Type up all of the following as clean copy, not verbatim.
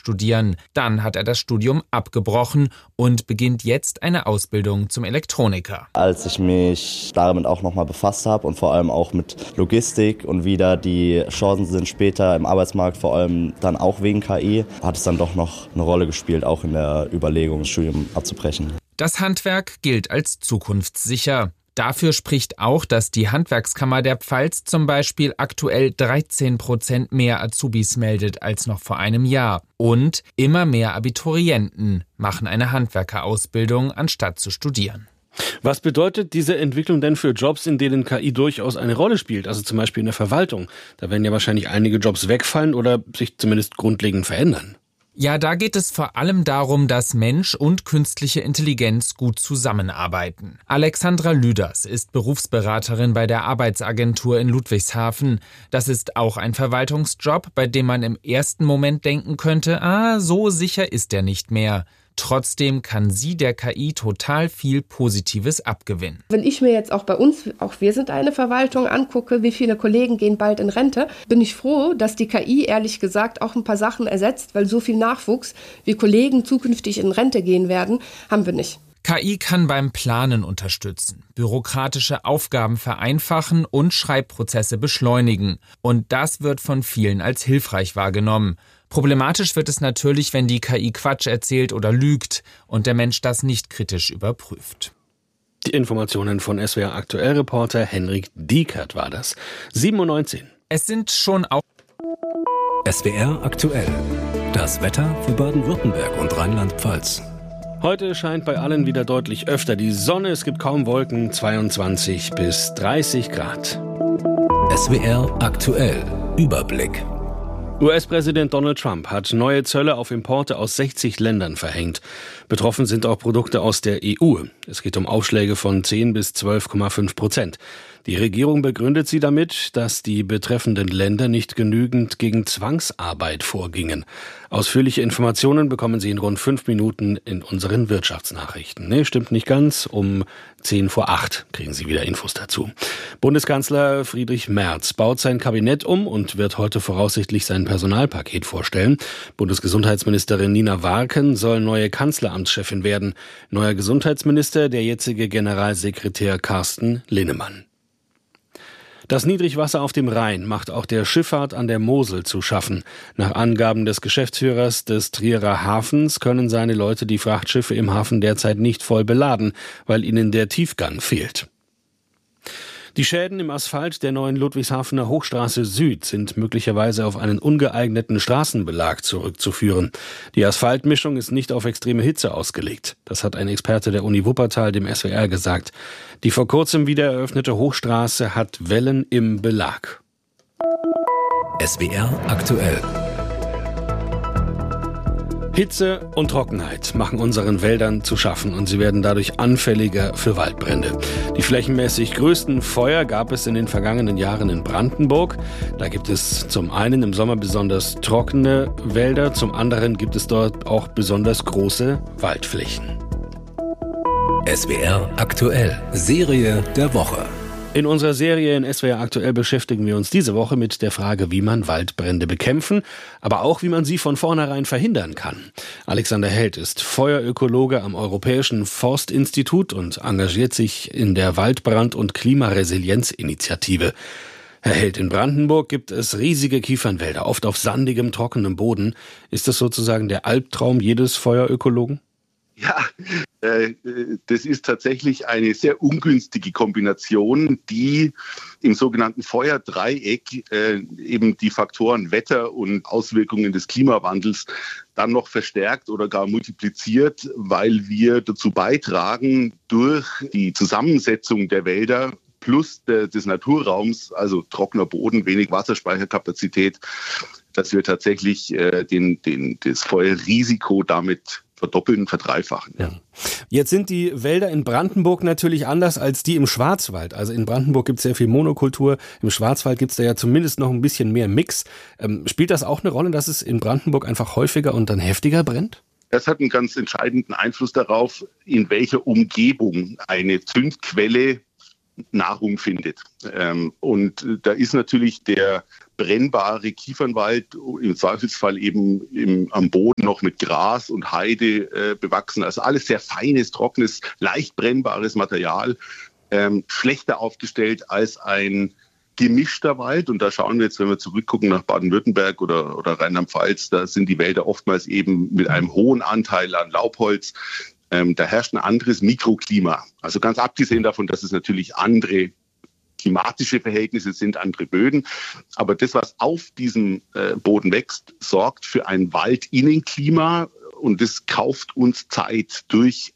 studieren. Dann hat er das Studium abgebrochen und beginnt jetzt eine Ausbildung zum Elektroniker. Als ich mich damit auch nochmal befasst habe und vor allem auch mit Logistik und wie da die Chancen sind später im Arbeitsmarkt, vor allem dann auch wegen KI, hat es dann doch noch eine Rolle gespielt, auch in der Überlegung, das Studium abzubrechen. Das Handwerk gilt als zukunftssicher. Dafür spricht auch, dass die Handwerkskammer der Pfalz zum Beispiel aktuell 13% mehr Azubis meldet als noch vor einem Jahr. Und immer mehr Abiturienten machen eine Handwerkerausbildung, anstatt zu studieren. Was bedeutet diese Entwicklung denn für Jobs, in denen KI durchaus eine Rolle spielt? Also zum Beispiel in der Verwaltung. Da werden ja wahrscheinlich einige Jobs wegfallen oder sich zumindest grundlegend verändern. Ja, da geht es vor allem darum, dass Mensch und künstliche Intelligenz gut zusammenarbeiten. Alexandra Lüders ist Berufsberaterin bei der Arbeitsagentur in Ludwigshafen. Das ist auch ein Verwaltungsjob, bei dem man im ersten Moment denken könnte, so sicher ist er nicht mehr. Trotzdem kann sie der KI total viel Positives abgewinnen. Wenn ich mir jetzt auch bei uns, auch wir sind eine Verwaltung, angucke, wie viele Kollegen gehen bald in Rente, bin ich froh, dass die KI ehrlich gesagt auch ein paar Sachen ersetzt, weil so viel Nachwuchs, wie Kollegen zukünftig in Rente gehen werden, haben wir nicht. KI kann beim Planen unterstützen, bürokratische Aufgaben vereinfachen und Schreibprozesse beschleunigen. Und das wird von vielen als hilfreich wahrgenommen. Problematisch wird es natürlich, wenn die KI Quatsch erzählt oder lügt und der Mensch das nicht kritisch überprüft. Die Informationen von SWR-Aktuell-Reporter Henrik Diekert war das. 7:19 Uhr. Es sind schon auch SWR aktuell. Das Wetter für Baden-Württemberg und Rheinland-Pfalz. Heute scheint bei allen wieder deutlich öfter die Sonne. Es gibt kaum Wolken, 22 bis 30 Grad. SWR aktuell. Überblick. US-Präsident Donald Trump hat neue Zölle auf Importe aus 60 Ländern verhängt. Betroffen sind auch Produkte aus der EU. Es geht um Aufschläge von 10 bis 12,5%. Die Regierung begründet sie damit, dass die betreffenden Länder nicht genügend gegen Zwangsarbeit vorgingen. Ausführliche Informationen bekommen Sie in rund 5 Minuten in unseren Wirtschaftsnachrichten. Nee, stimmt nicht ganz. Um 7:50 kriegen Sie wieder Infos dazu. Bundeskanzler Friedrich Merz baut sein Kabinett um und wird heute voraussichtlich sein Personalpaket vorstellen. Bundesgesundheitsministerin Nina Warken soll neue Kanzleramtschefin werden. Neuer Gesundheitsminister der jetzige Generalsekretär Carsten Linnemann. Das Niedrigwasser auf dem Rhein macht auch der Schifffahrt an der Mosel zu schaffen. Nach Angaben des Geschäftsführers des Trierer Hafens können seine Leute die Frachtschiffe im Hafen derzeit nicht voll beladen, weil ihnen der Tiefgang fehlt. Die Schäden im Asphalt der neuen Ludwigshafener Hochstraße Süd sind möglicherweise auf einen ungeeigneten Straßenbelag zurückzuführen. Die Asphaltmischung ist nicht auf extreme Hitze ausgelegt. Das hat ein Experte der Uni Wuppertal dem SWR gesagt. Die vor kurzem wieder eröffnete Hochstraße hat Wellen im Belag. SWR aktuell. Hitze und Trockenheit machen unseren Wäldern zu schaffen und sie werden dadurch anfälliger für Waldbrände. Die flächenmäßig größten Feuer gab es in den vergangenen Jahren in Brandenburg. Da gibt es zum einen im Sommer besonders trockene Wälder, zum anderen gibt es dort auch besonders große Waldflächen. SWR aktuell. Serie der Woche. In unserer Serie in SWR aktuell beschäftigen wir uns diese Woche mit der Frage, wie man Waldbrände bekämpfen, aber auch wie man sie von vornherein verhindern kann. Alexander Held ist Feuerökologe am Europäischen Forstinstitut und engagiert sich in der Waldbrand- und Klimaresilienzinitiative. Herr Held, in Brandenburg gibt es riesige Kiefernwälder, oft auf sandigem, trockenem Boden. Ist das sozusagen der Albtraum jedes Feuerökologen? Ja, das ist tatsächlich eine sehr ungünstige Kombination, die im sogenannten Feuerdreieck eben die Faktoren Wetter und Auswirkungen des Klimawandels dann noch verstärkt oder gar multipliziert, weil wir dazu beitragen, durch die Zusammensetzung der Wälder plus des Naturraums, also trockener Boden, wenig Wasserspeicherkapazität, dass wir tatsächlich das Feuerrisiko damit verdoppeln, verdreifachen. Ja. Jetzt sind die Wälder in Brandenburg natürlich anders als die im Schwarzwald. Also in Brandenburg gibt es sehr viel Monokultur, im Schwarzwald gibt es da ja zumindest noch ein bisschen mehr Mix. Spielt das auch eine Rolle, dass es in Brandenburg einfach häufiger und dann heftiger brennt? Das hat einen ganz entscheidenden Einfluss darauf, in welcher Umgebung eine Zündquelle Nahrung findet. Und da ist natürlich der brennbare Kiefernwald, im Zweifelsfall eben am Boden noch mit Gras und Heide bewachsen. Also alles sehr feines, trockenes, leicht brennbares Material, schlechter aufgestellt als ein gemischter Wald. Und da schauen wir jetzt, wenn wir zurückgucken nach Baden-Württemberg oder Rheinland-Pfalz, da sind die Wälder oftmals eben mit einem hohen Anteil an Laubholz. Da herrscht ein anderes Mikroklima. Also ganz abgesehen davon, dass es natürlich andere klimatische Verhältnisse sind, andere Böden. Aber das, was auf diesem Boden wächst, sorgt für ein Waldinnenklima und das kauft uns Zeit durch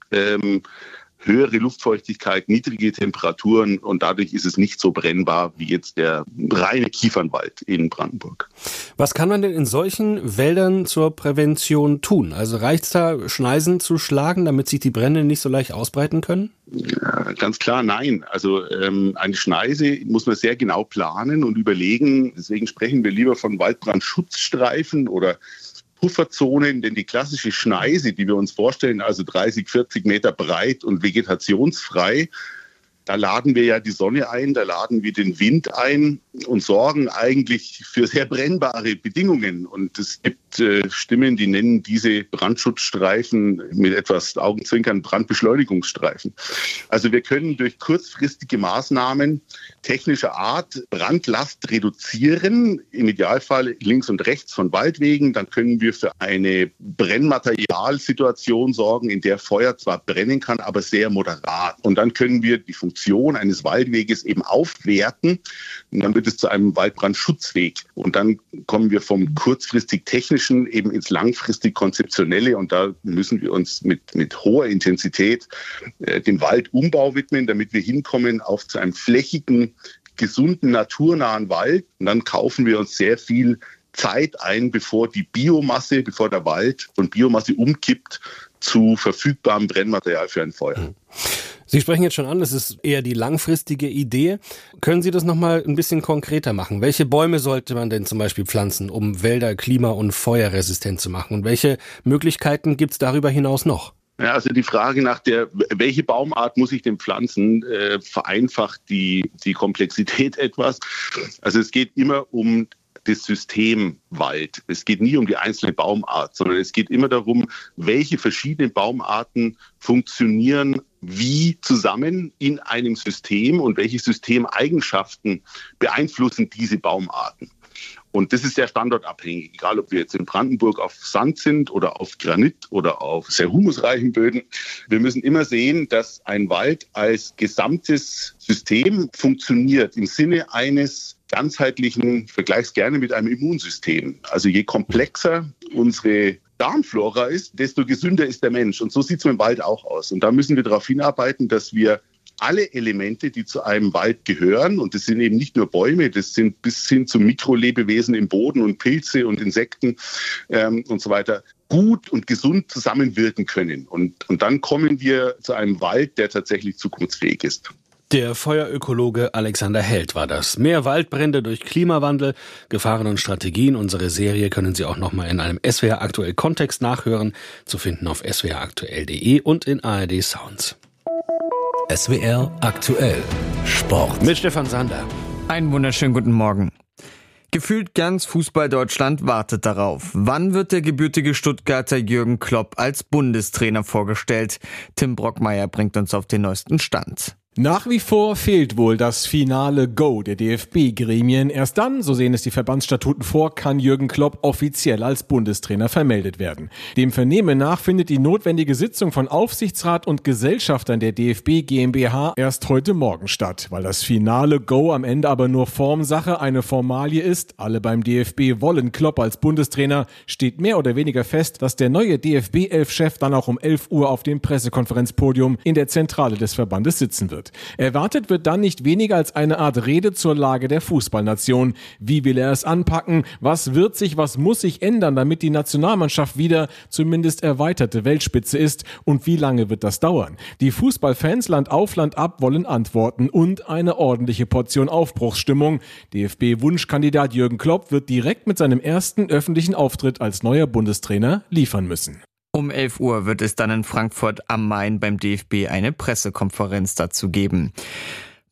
höhere Luftfeuchtigkeit, niedrige Temperaturen und dadurch ist es nicht so brennbar wie jetzt der reine Kiefernwald in Brandenburg. Was kann man denn in solchen Wäldern zur Prävention tun? Also reicht es da, Schneisen zu schlagen, damit sich die Brände nicht so leicht ausbreiten können? Ja, ganz klar nein. Also eine Schneise muss man sehr genau planen und überlegen. Deswegen sprechen wir lieber von Waldbrandschutzstreifen oder Pufferzonen, denn die klassische Schneise, die wir uns vorstellen, also 30, 40 Meter breit und vegetationsfrei, da laden wir ja die Sonne ein, da laden wir den Wind ein und sorgen eigentlich für sehr brennbare Bedingungen. Und es gibt Stimmen, die nennen diese Brandschutzstreifen mit etwas Augenzwinkern Brandbeschleunigungsstreifen. Also wir können durch kurzfristige Maßnahmen technischer Art Brandlast reduzieren, im Idealfall links und rechts von Waldwegen. Dann können wir für eine Brennmaterialsituation sorgen, in der Feuer zwar brennen kann, aber sehr moderat. Und dann können wir die Funktion eines Waldweges eben aufwerten und dann wird es zu einem Waldbrandschutzweg. Und dann kommen wir vom kurzfristig technischen eben ins langfristig konzeptionelle und da müssen wir uns mit hoher Intensität dem Waldumbau widmen, damit wir hinkommen zu einem flächigen, gesunden, naturnahen Wald. Und dann kaufen wir uns sehr viel Zeit ein, bevor der Wald von Biomasse umkippt zu verfügbarem Brennmaterial für ein Feuer. Sie sprechen jetzt schon an, das ist eher die langfristige Idee. Können Sie das nochmal ein bisschen konkreter machen? Welche Bäume sollte man denn zum Beispiel pflanzen, um Wälder klima- und feuerresistent zu machen? Und welche Möglichkeiten gibt es darüber hinaus noch? Ja, also die Frage nach welche Baumart muss ich denn pflanzen, vereinfacht die Komplexität etwas. Also es geht immer um das System Wald. Es geht nie um die einzelne Baumart, sondern es geht immer darum, welche verschiedenen Baumarten funktionieren wie zusammen in einem System und welche Systemeigenschaften beeinflussen diese Baumarten. Und das ist sehr standortabhängig, egal ob wir jetzt in Brandenburg auf Sand sind oder auf Granit oder auf sehr humusreichen Böden. Wir müssen immer sehen, dass ein Wald als gesamtes System funktioniert im Sinne eines ganzheitlichen, vergleich's gerne mit einem Immunsystem. Also je komplexer unsere Darmflora ist, desto gesünder ist der Mensch. Und so sieht es im Wald auch aus. Und da müssen wir darauf hinarbeiten, dass wir alle Elemente, die zu einem Wald gehören, und das sind eben nicht nur Bäume, das sind bis hin zu Mikrolebewesen im Boden und Pilze und Insekten und so weiter, gut und gesund zusammenwirken können. Und dann kommen wir zu einem Wald, der tatsächlich zukunftsfähig ist. Der Feuerökologe Alexander Held war das. Mehr Waldbrände durch Klimawandel, Gefahren und Strategien. Unsere Serie können Sie auch nochmal in einem SWR Aktuell Kontext nachhören, zu finden auf swraktuell.de und in ARD Sounds. SWR Aktuell Sport. Mit Stefan Sander. Einen wunderschönen guten Morgen. Gefühlt ganz Fußball-Deutschland wartet darauf. Wann wird der gebürtige Stuttgarter Jürgen Klopp als Bundestrainer vorgestellt? Tim Brockmeier bringt uns auf den neuesten Stand. Nach wie vor fehlt wohl das finale Go der DFB-Gremien. Erst dann, so sehen es die Verbandsstatuten vor, kann Jürgen Klopp offiziell als Bundestrainer vermeldet werden. Dem Vernehmen nach findet die notwendige Sitzung von Aufsichtsrat und Gesellschaftern der DFB GmbH erst heute Morgen statt. Weil das finale Go am Ende aber nur Formsache, eine Formalie ist, alle beim DFB wollen Klopp als Bundestrainer, steht mehr oder weniger fest, dass der neue DFB-11-Chef dann auch um 11 Uhr auf dem Pressekonferenzpodium in der Zentrale des Verbandes sitzen wird. Erwartet wird dann nicht weniger als eine Art Rede zur Lage der Fußballnation. Wie will er es anpacken? Was wird sich, was muss sich ändern, damit die Nationalmannschaft wieder zumindest erweiterte Weltspitze ist? Und wie lange wird das dauern? Die Fußballfans Land auf, Land ab wollen Antworten und eine ordentliche Portion Aufbruchsstimmung. DFB-Wunschkandidat Jürgen Klopp wird direkt mit seinem ersten öffentlichen Auftritt als neuer Bundestrainer liefern müssen. Um 11 Uhr wird es dann in Frankfurt am Main beim DFB eine Pressekonferenz dazu geben.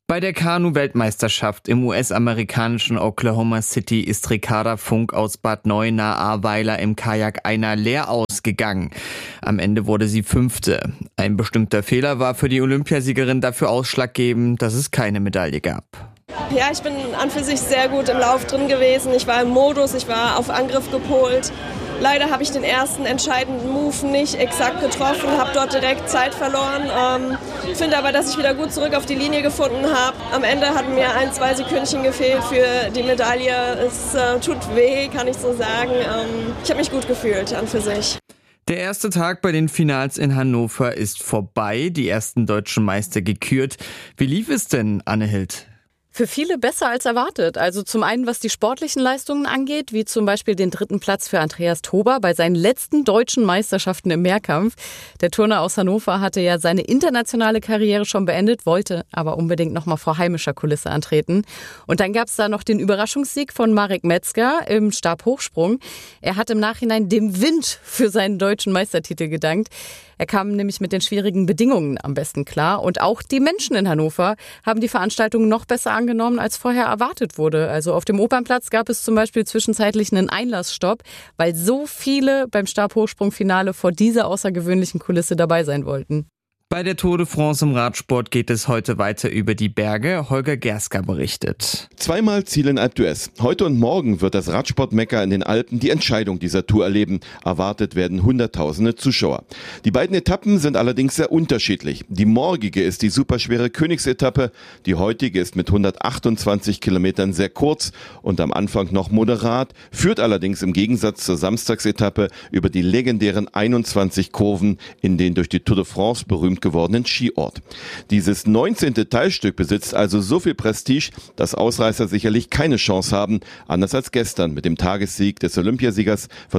Bei der Kanu-Weltmeisterschaft im US-amerikanischen Oklahoma City ist Ricarda Funk aus Bad Neuenahr-Ahrweiler im Kajak einer leer ausgegangen. Am Ende wurde sie 5. Ein bestimmter Fehler war für die Olympiasiegerin dafür ausschlaggebend, dass es keine Medaille gab. Ja, ich bin an für sich sehr gut im Lauf drin gewesen. Ich war im Modus, ich war auf Angriff gepolt. Leider habe ich den ersten entscheidenden Move nicht exakt getroffen, habe dort direkt Zeit verloren. Finde aber, dass ich wieder gut zurück auf die Linie gefunden habe. Am Ende hatten mir 1-2 Sekündchen gefehlt für die Medaille. Es tut weh, kann ich so sagen. Ich habe mich gut gefühlt an für sich. Der erste Tag bei den Finals in Hannover ist vorbei, die ersten deutschen Meister gekürt. Wie lief es denn, Anne Hild? Für viele besser als erwartet. Also zum einen, was die sportlichen Leistungen angeht, wie zum Beispiel den 3. Platz für Andreas Tober bei seinen letzten deutschen Meisterschaften im Mehrkampf. Der Turner aus Hannover hatte ja seine internationale Karriere schon beendet, wollte aber unbedingt nochmal vor heimischer Kulisse antreten. Und dann gab es da noch den Überraschungssieg von Marek Metzger im Stabhochsprung. Er hat im Nachhinein dem Wind für seinen deutschen Meistertitel gedankt. Er kam nämlich mit den schwierigen Bedingungen am besten klar. Und auch die Menschen in Hannover haben die Veranstaltung noch besser angenommen, als vorher erwartet wurde. Also auf dem Opernplatz gab es zum Beispiel zwischenzeitlich einen Einlassstopp, weil so viele beim Stabhochsprungfinale vor dieser außergewöhnlichen Kulisse dabei sein wollten. Bei der Tour de France im Radsport geht es heute weiter über die Berge. Holger Gerska berichtet. Zweimal Ziel in Alpe d'Huez. Heute und morgen wird das Radsport-Mekka in den Alpen die Entscheidung dieser Tour erleben. Erwartet werden Hunderttausende Zuschauer. Die beiden Etappen sind allerdings sehr unterschiedlich. Die morgige ist die superschwere Königsetappe. Die heutige ist mit 128 Kilometern sehr kurz und am Anfang noch moderat, führt allerdings im Gegensatz zur Samstagsetappe über die legendären 21 Kurven in den durch die Tour de France berühmt gewordenen Skiort. Dieses 19. Teilstück besitzt also so viel Prestige, dass Ausreißer sicherlich keine Chance haben, anders als gestern mit dem Tagessieg des Olympiasiegers von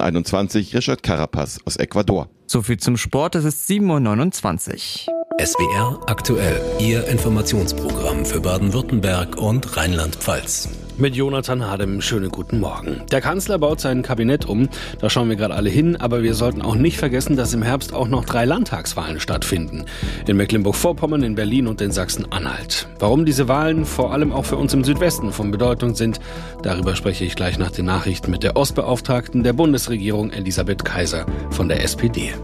2021, Richard Carapaz aus Ecuador. So viel zum Sport, es ist 7.29 Uhr. SWR aktuell, Ihr Informationsprogramm für Baden-Württemberg und Rheinland-Pfalz. Mit Jonathan Hadem, schönen guten Morgen. Der Kanzler baut sein Kabinett um, da schauen wir gerade alle hin, aber wir sollten auch nicht vergessen, dass im Herbst auch noch 3 Landtagswahlen stattfinden. In Mecklenburg-Vorpommern, in Berlin und in Sachsen-Anhalt. Warum diese Wahlen vor allem auch für uns im Südwesten von Bedeutung sind, darüber spreche ich gleich nach den Nachrichten mit der Ostbeauftragten der Bundesregierung Elisabeth Kaiser von der SPD.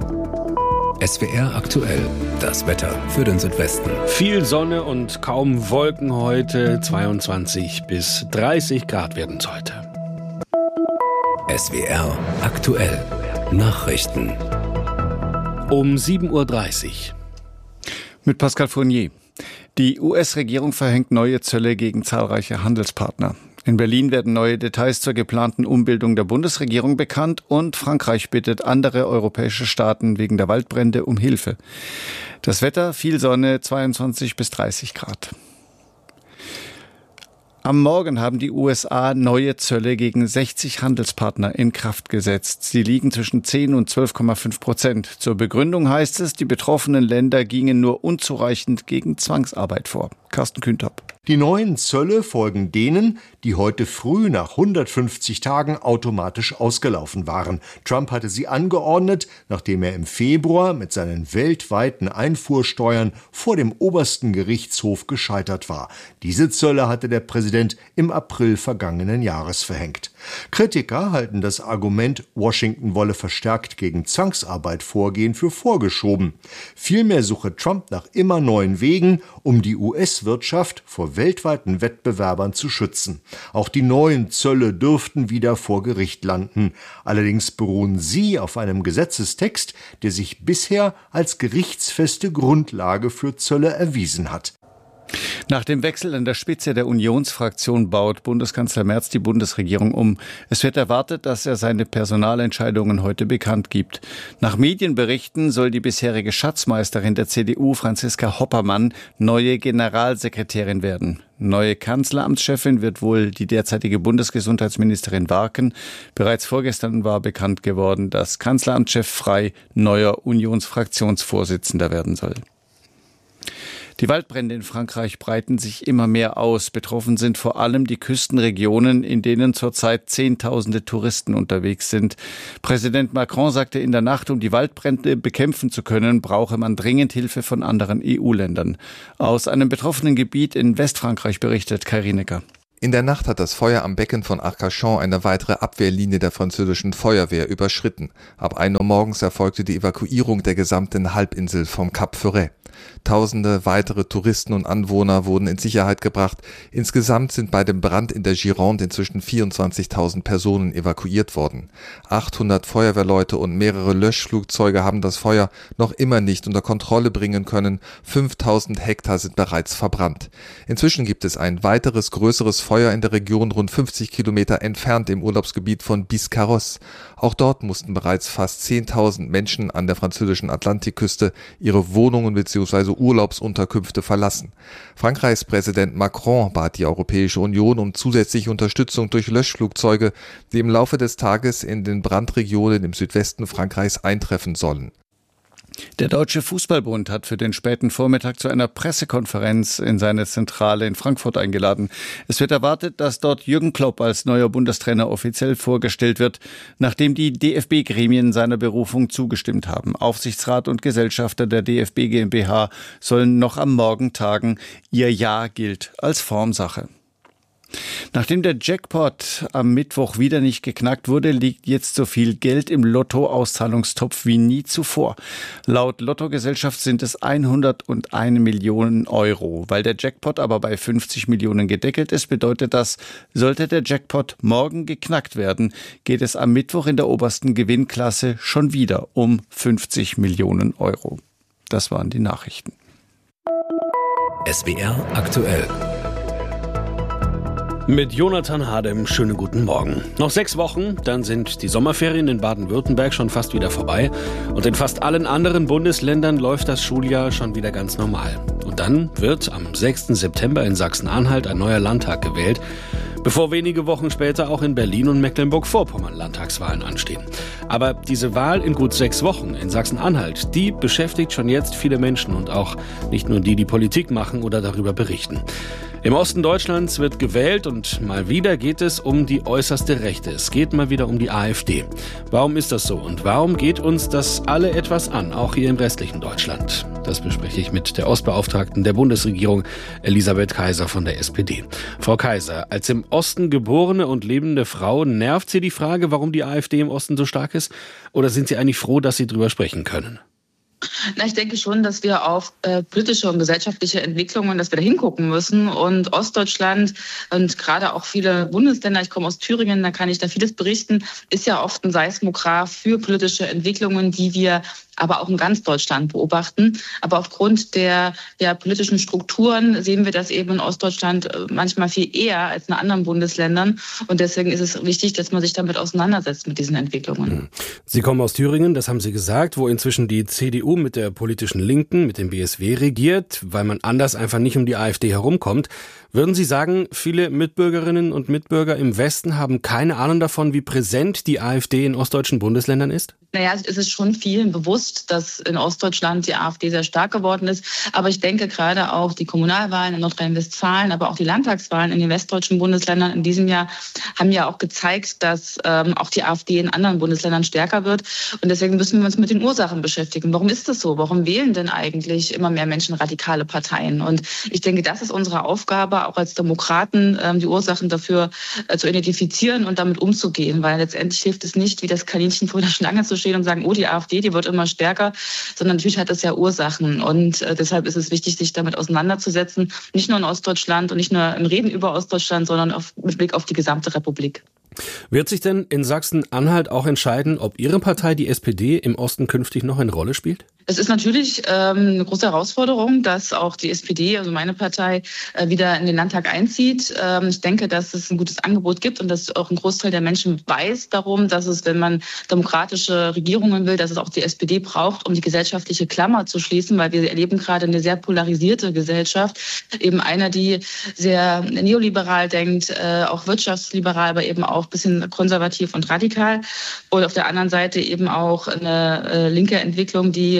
SWR aktuell, das Wetter für den Südwesten. Viel Sonne und kaum Wolken heute, 22 bis 30 Grad werden es heute. SWR aktuell, Nachrichten. Um 7.30 Uhr. Mit Pascal Fournier. Die US-Regierung verhängt neue Zölle gegen zahlreiche Handelspartner. In Berlin werden neue Details zur geplanten Umbildung der Bundesregierung bekannt und Frankreich bittet andere europäische Staaten wegen der Waldbrände um Hilfe. Das Wetter, viel Sonne, 22 bis 30 Grad. Am Morgen haben die USA neue Zölle gegen 60 Handelspartner in Kraft gesetzt. Sie liegen zwischen 10 und 12,5%. Zur Begründung heißt es, die betroffenen Länder gingen nur unzureichend gegen Zwangsarbeit vor. Carsten Kühntopp. Die neuen Zölle folgen denen, die heute früh nach 150 Tagen automatisch ausgelaufen waren. Trump hatte sie angeordnet, nachdem er im Februar mit seinen weltweiten Einfuhrsteuern vor dem obersten Gerichtshof gescheitert war. Diese Zölle hatte der Präsident im April vergangenen Jahres verhängt. Kritiker halten das Argument, Washington wolle verstärkt gegen Zwangsarbeit vorgehen, für vorgeschoben. Vielmehr suche Trump nach immer neuen Wegen, um die US-Wirtschaft vor weltweiten Wettbewerbern zu schützen. Auch die neuen Zölle dürften wieder vor Gericht landen. Allerdings beruhen sie auf einem Gesetzestext, der sich bisher als gerichtsfeste Grundlage für Zölle erwiesen hat. Nach dem Wechsel an der Spitze der Unionsfraktion baut Bundeskanzler Merz die Bundesregierung um. Es wird erwartet, dass er seine Personalentscheidungen heute bekannt gibt. Nach Medienberichten soll die bisherige Schatzmeisterin der CDU, Franziska Hoppermann, neue Generalsekretärin werden. Neue Kanzleramtschefin wird wohl die derzeitige Bundesgesundheitsministerin Warken. Bereits vorgestern war bekannt geworden, dass Kanzleramtschef Frey neuer Unionsfraktionsvorsitzender werden soll. Die Waldbrände in Frankreich breiten sich immer mehr aus. Betroffen sind vor allem die Küstenregionen, in denen zurzeit Zehntausende Touristen unterwegs sind. Präsident Macron sagte in der Nacht, um die Waldbrände bekämpfen zu können, brauche man dringend Hilfe von anderen EU-Ländern. Aus einem betroffenen Gebiet in Westfrankreich berichtet Kai Rienecker. In der Nacht hat das Feuer am Becken von Arcachon eine weitere Abwehrlinie der französischen Feuerwehr überschritten. Ab 1 Uhr morgens erfolgte die Evakuierung der gesamten Halbinsel vom Cap Ferret. Tausende weitere Touristen und Anwohner wurden in Sicherheit gebracht. Insgesamt sind bei dem Brand in der Gironde inzwischen 24.000 Personen evakuiert worden. 800 Feuerwehrleute und mehrere Löschflugzeuge haben das Feuer noch immer nicht unter Kontrolle bringen können. 5.000 Hektar sind bereits verbrannt. Inzwischen gibt es ein weiteres größeres Feuer in der Region rund 50 Kilometer entfernt im Urlaubsgebiet von Biscarrosse. Auch dort mussten bereits fast 10.000 Menschen an der französischen Atlantikküste ihre Wohnungen bzw. Urlaubsunterkünfte verlassen. Frankreichs Präsident Macron bat die Europäische Union um zusätzliche Unterstützung durch Löschflugzeuge, die im Laufe des Tages in den Brandregionen im Südwesten Frankreichs eintreffen sollen. Der Deutsche Fußballbund hat für den späten Vormittag zu einer Pressekonferenz in seine Zentrale in Frankfurt eingeladen. Es wird erwartet, dass dort Jürgen Klopp als neuer Bundestrainer offiziell vorgestellt wird, nachdem die DFB-Gremien seiner Berufung zugestimmt haben. Aufsichtsrat und Gesellschafter der DFB GmbH sollen noch am Morgen tagen. Ihr Ja gilt als Formsache. Nachdem der Jackpot am Mittwoch wieder nicht geknackt wurde, liegt jetzt so viel Geld im Lotto-Auszahlungstopf wie nie zuvor. Laut Lottogesellschaft sind es 101 Millionen Euro. Weil der Jackpot aber bei 50 Millionen gedeckelt ist, bedeutet das, sollte der Jackpot morgen geknackt werden, geht es am Mittwoch in der obersten Gewinnklasse schon wieder um 50 Millionen Euro. Das waren die Nachrichten. SWR aktuell. Mit Jonathan Hadem, schönen guten Morgen. Noch 6 Wochen, dann sind die Sommerferien in Baden-Württemberg schon fast wieder vorbei. Und in fast allen anderen Bundesländern läuft das Schuljahr schon wieder ganz normal. Und dann wird am 6. September in Sachsen-Anhalt ein neuer Landtag gewählt, bevor wenige Wochen später auch in Berlin und Mecklenburg-Vorpommern Landtagswahlen anstehen. Aber diese Wahl in gut 6 Wochen in Sachsen-Anhalt, die beschäftigt schon jetzt viele Menschen und auch nicht nur die Politik machen oder darüber berichten. Im Osten Deutschlands wird gewählt und mal wieder geht es um die äußerste Rechte. Es geht mal wieder um die AfD. Warum ist das so und warum geht uns das alle etwas an, auch hier im restlichen Deutschland? Das bespreche ich mit der Ostbeauftragten der Bundesregierung, Elisabeth Kaiser von der SPD. Frau Kaiser, als im Osten geborene und lebende Frau, nervt Sie die Frage, warum die AfD im Osten so stark ist? Oder sind Sie eigentlich froh, dass Sie drüber sprechen können? Na, ich denke schon, dass wir auf politische und gesellschaftliche Entwicklungen, dass wir da hingucken müssen. Und Ostdeutschland und gerade auch viele Bundesländer, ich komme aus Thüringen, da kann ich da vieles berichten, ist ja oft ein Seismograph für politische Entwicklungen, die wir aber auch in ganz Deutschland beobachten. Aber aufgrund der politischen Strukturen sehen wir das eben in Ostdeutschland manchmal viel eher als in anderen Bundesländern. Und deswegen ist es wichtig, dass man sich damit auseinandersetzt, mit diesen Entwicklungen. Sie kommen aus Thüringen, das haben Sie gesagt, wo inzwischen die CDU mit der politischen Linken, mit dem BSW regiert, weil man anders einfach nicht um die AfD herumkommt. Würden Sie sagen, viele Mitbürgerinnen und Mitbürger im Westen haben keine Ahnung davon, wie präsent die AfD in ostdeutschen Bundesländern ist? Naja, es ist schon vielen bewusst, dass in Ostdeutschland die AfD sehr stark geworden ist. Aber ich denke gerade auch die Kommunalwahlen in Nordrhein-Westfalen, aber auch die Landtagswahlen in den westdeutschen Bundesländern in diesem Jahr haben ja auch gezeigt, dass auch die AfD in anderen Bundesländern stärker wird. Und deswegen müssen wir uns mit den Ursachen beschäftigen. Warum ist das so? Warum wählen denn eigentlich immer mehr Menschen radikale Parteien? Und ich denke, das ist unsere Aufgabe, auch als Demokraten, die Ursachen dafür zu identifizieren und damit umzugehen. Weil letztendlich hilft es nicht, wie das Kaninchen vor der Schlange zu stehen und sagen, oh, die AfD, die wird immer stärker, sondern natürlich hat das ja Ursachen. Und deshalb ist es wichtig, sich damit auseinanderzusetzen, nicht nur in Ostdeutschland und nicht nur im Reden über Ostdeutschland, sondern mit Blick auf die gesamte Republik. Wird sich denn in Sachsen-Anhalt auch entscheiden, ob Ihre Partei, die SPD, im Osten künftig noch eine Rolle spielt? Es ist natürlich eine große Herausforderung, dass auch die SPD, also meine Partei, wieder in den Landtag einzieht. Ich denke, dass es ein gutes Angebot gibt und dass auch ein Großteil der Menschen weiß darum, dass es, wenn man demokratische Regierungen will, dass es auch die SPD braucht, um die gesellschaftliche Klammer zu schließen, weil wir erleben gerade eine sehr polarisierte Gesellschaft. Eben eine, die sehr neoliberal denkt, auch wirtschaftsliberal, aber eben auch ein bisschen konservativ und radikal. Und auf der anderen Seite eben auch eine linke Entwicklung, die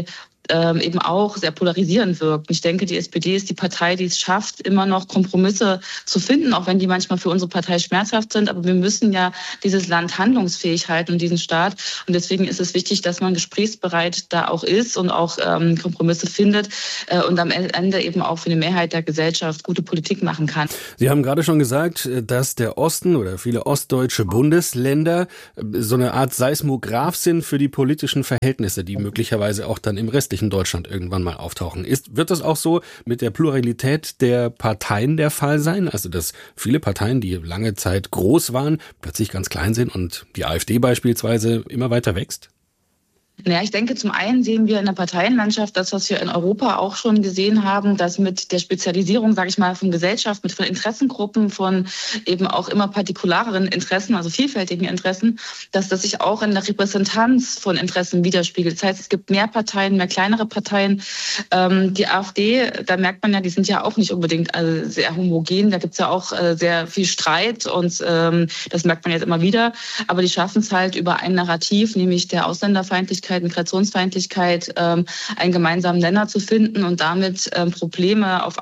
eben auch sehr polarisierend wirkt. Ich denke, die SPD ist die Partei, die es schafft, immer noch Kompromisse zu finden, auch wenn die manchmal für unsere Partei schmerzhaft sind. Aber wir müssen ja dieses Land handlungsfähig halten und diesen Staat. Und deswegen ist es wichtig, dass man gesprächsbereit da auch ist und auch Kompromisse findet und am Ende eben auch für eine Mehrheit der Gesellschaft gute Politik machen kann. Sie haben gerade schon gesagt, dass der Osten oder viele ostdeutsche Bundesländer so eine Art Seismograph sind für die politischen Verhältnisse, die möglicherweise auch dann im restlichen Deutschland irgendwann mal auftauchen. Wird das auch so mit der Pluralität der Parteien der Fall sein? Also, dass viele Parteien, die lange Zeit groß waren, plötzlich ganz klein sind und die AfD beispielsweise immer weiter wächst? Naja, ich denke, zum einen sehen wir in der Parteienlandschaft das, was wir in Europa auch schon gesehen haben, dass mit der Spezialisierung, sage ich mal, von Gesellschaft, von Interessengruppen, von eben auch immer partikulareren Interessen, also vielfältigen Interessen, dass das sich auch in der Repräsentanz von Interessen widerspiegelt. Das heißt, es gibt mehr Parteien, mehr kleinere Parteien. Die AfD, da merkt man ja, die sind ja auch nicht unbedingt sehr homogen. Da gibt es ja auch sehr viel Streit und das merkt man jetzt immer wieder. Aber die schaffen es halt über ein Narrativ, nämlich der Ausländerfeindlichkeit, Migrationsfeindlichkeit, einen gemeinsamen Nenner zu finden und damit Probleme auf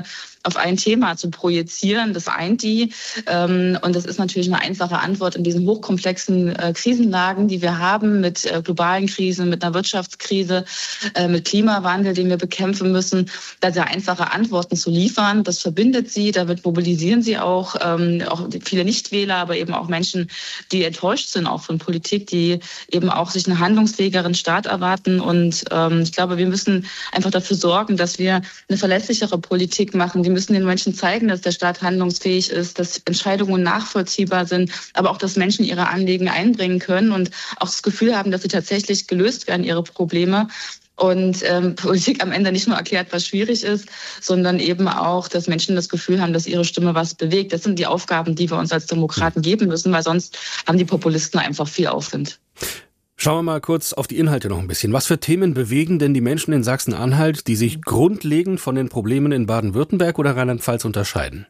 ein Thema zu projizieren. Das eint die. Und das ist natürlich eine einfache Antwort in diesen hochkomplexen Krisenlagen, die wir haben, mit globalen Krisen, mit einer Wirtschaftskrise, mit Klimawandel, den wir bekämpfen müssen, da sehr einfache Antworten zu liefern. Das verbindet sie, damit mobilisieren sie auch viele Nichtwähler, aber eben auch Menschen, die enttäuscht sind auch von Politik, die eben auch sich einen handlungsfähigeren Staat erwarten. Und ich glaube, wir müssen einfach dafür sorgen, dass wir eine verlässlichere Politik machen. Wir müssen den Menschen zeigen, dass der Staat handlungsfähig ist, dass Entscheidungen nachvollziehbar sind, aber auch, dass Menschen ihre Anliegen einbringen können und auch das Gefühl haben, dass sie tatsächlich gelöst werden, ihre Probleme. Und Politik am Ende nicht nur erklärt, was schwierig ist, sondern eben auch, dass Menschen das Gefühl haben, dass ihre Stimme was bewegt. Das sind die Aufgaben, die wir uns als Demokraten geben müssen, weil sonst haben die Populisten einfach viel Aufwind. Schauen wir mal kurz auf die Inhalte noch ein bisschen. Was für Themen bewegen denn die Menschen in Sachsen-Anhalt, die sich grundlegend von den Problemen in Baden-Württemberg oder Rheinland-Pfalz unterscheiden?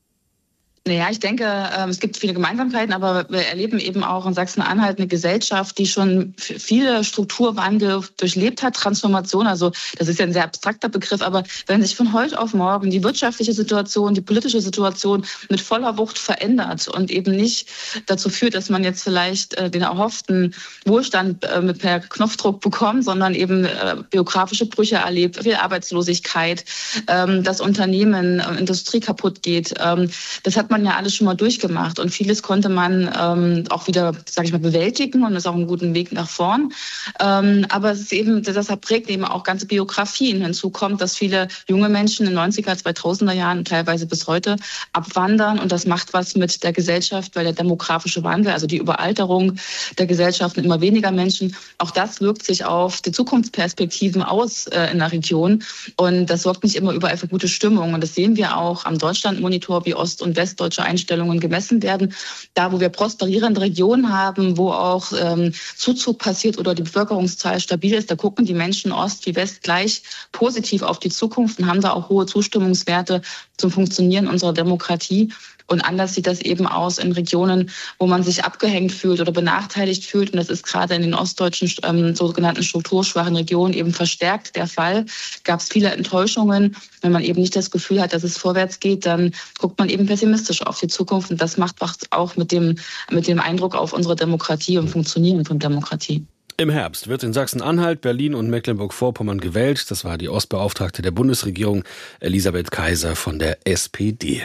Naja, ich denke, es gibt viele Gemeinsamkeiten, aber wir erleben eben auch in Sachsen-Anhalt eine Gesellschaft, die schon viele Strukturwandel durchlebt hat, Transformation. Also das ist ja ein sehr abstrakter Begriff, aber wenn sich von heute auf morgen die wirtschaftliche Situation, die politische Situation mit voller Wucht verändert und eben nicht dazu führt, dass man jetzt vielleicht den erhofften Wohlstand per Knopfdruck bekommt, sondern eben biografische Brüche erlebt, viel Arbeitslosigkeit, das Unternehmen, Industrie kaputt geht. Das hat man ja alles schon mal durchgemacht und vieles konnte man auch wieder, sage ich mal, bewältigen und ist auch einen guten Weg nach vorn. Aber es ist eben, deshalb prägt eben auch ganze Biografien. Hinzu kommt, dass viele junge Menschen in den 90er, 2000er Jahren teilweise bis heute abwandern und das macht was mit der Gesellschaft, weil der demografische Wandel, also die Überalterung der Gesellschaft mit immer weniger Menschen, auch das wirkt sich auf die Zukunftsperspektiven aus in der Region und das sorgt nicht immer überall für gute Stimmung und das sehen wir auch am Deutschlandmonitor, wie Ost- und Westdeutsche Einstellungen gemessen werden. Da, wo wir prosperierende Regionen haben, wo auch Zuzug passiert oder die Bevölkerungszahl stabil ist, da gucken die Menschen Ost wie West gleich positiv auf die Zukunft und haben da auch hohe Zustimmungswerte zum Funktionieren unserer Demokratie. Und anders sieht das eben aus in Regionen, wo man sich abgehängt fühlt oder benachteiligt fühlt. Und das ist gerade in den ostdeutschen sogenannten strukturschwachen Regionen eben verstärkt der Fall. Gab es viele Enttäuschungen. Wenn man eben nicht das Gefühl hat, dass es vorwärts geht, dann guckt man eben pessimistisch auf die Zukunft. Und das macht was auch mit dem Eindruck auf unsere Demokratie und Funktionieren von Demokratie. Im Herbst wird in Sachsen-Anhalt, Berlin und Mecklenburg-Vorpommern gewählt. Das war die Ostbeauftragte der Bundesregierung, Elisabeth Kaiser von der SPD.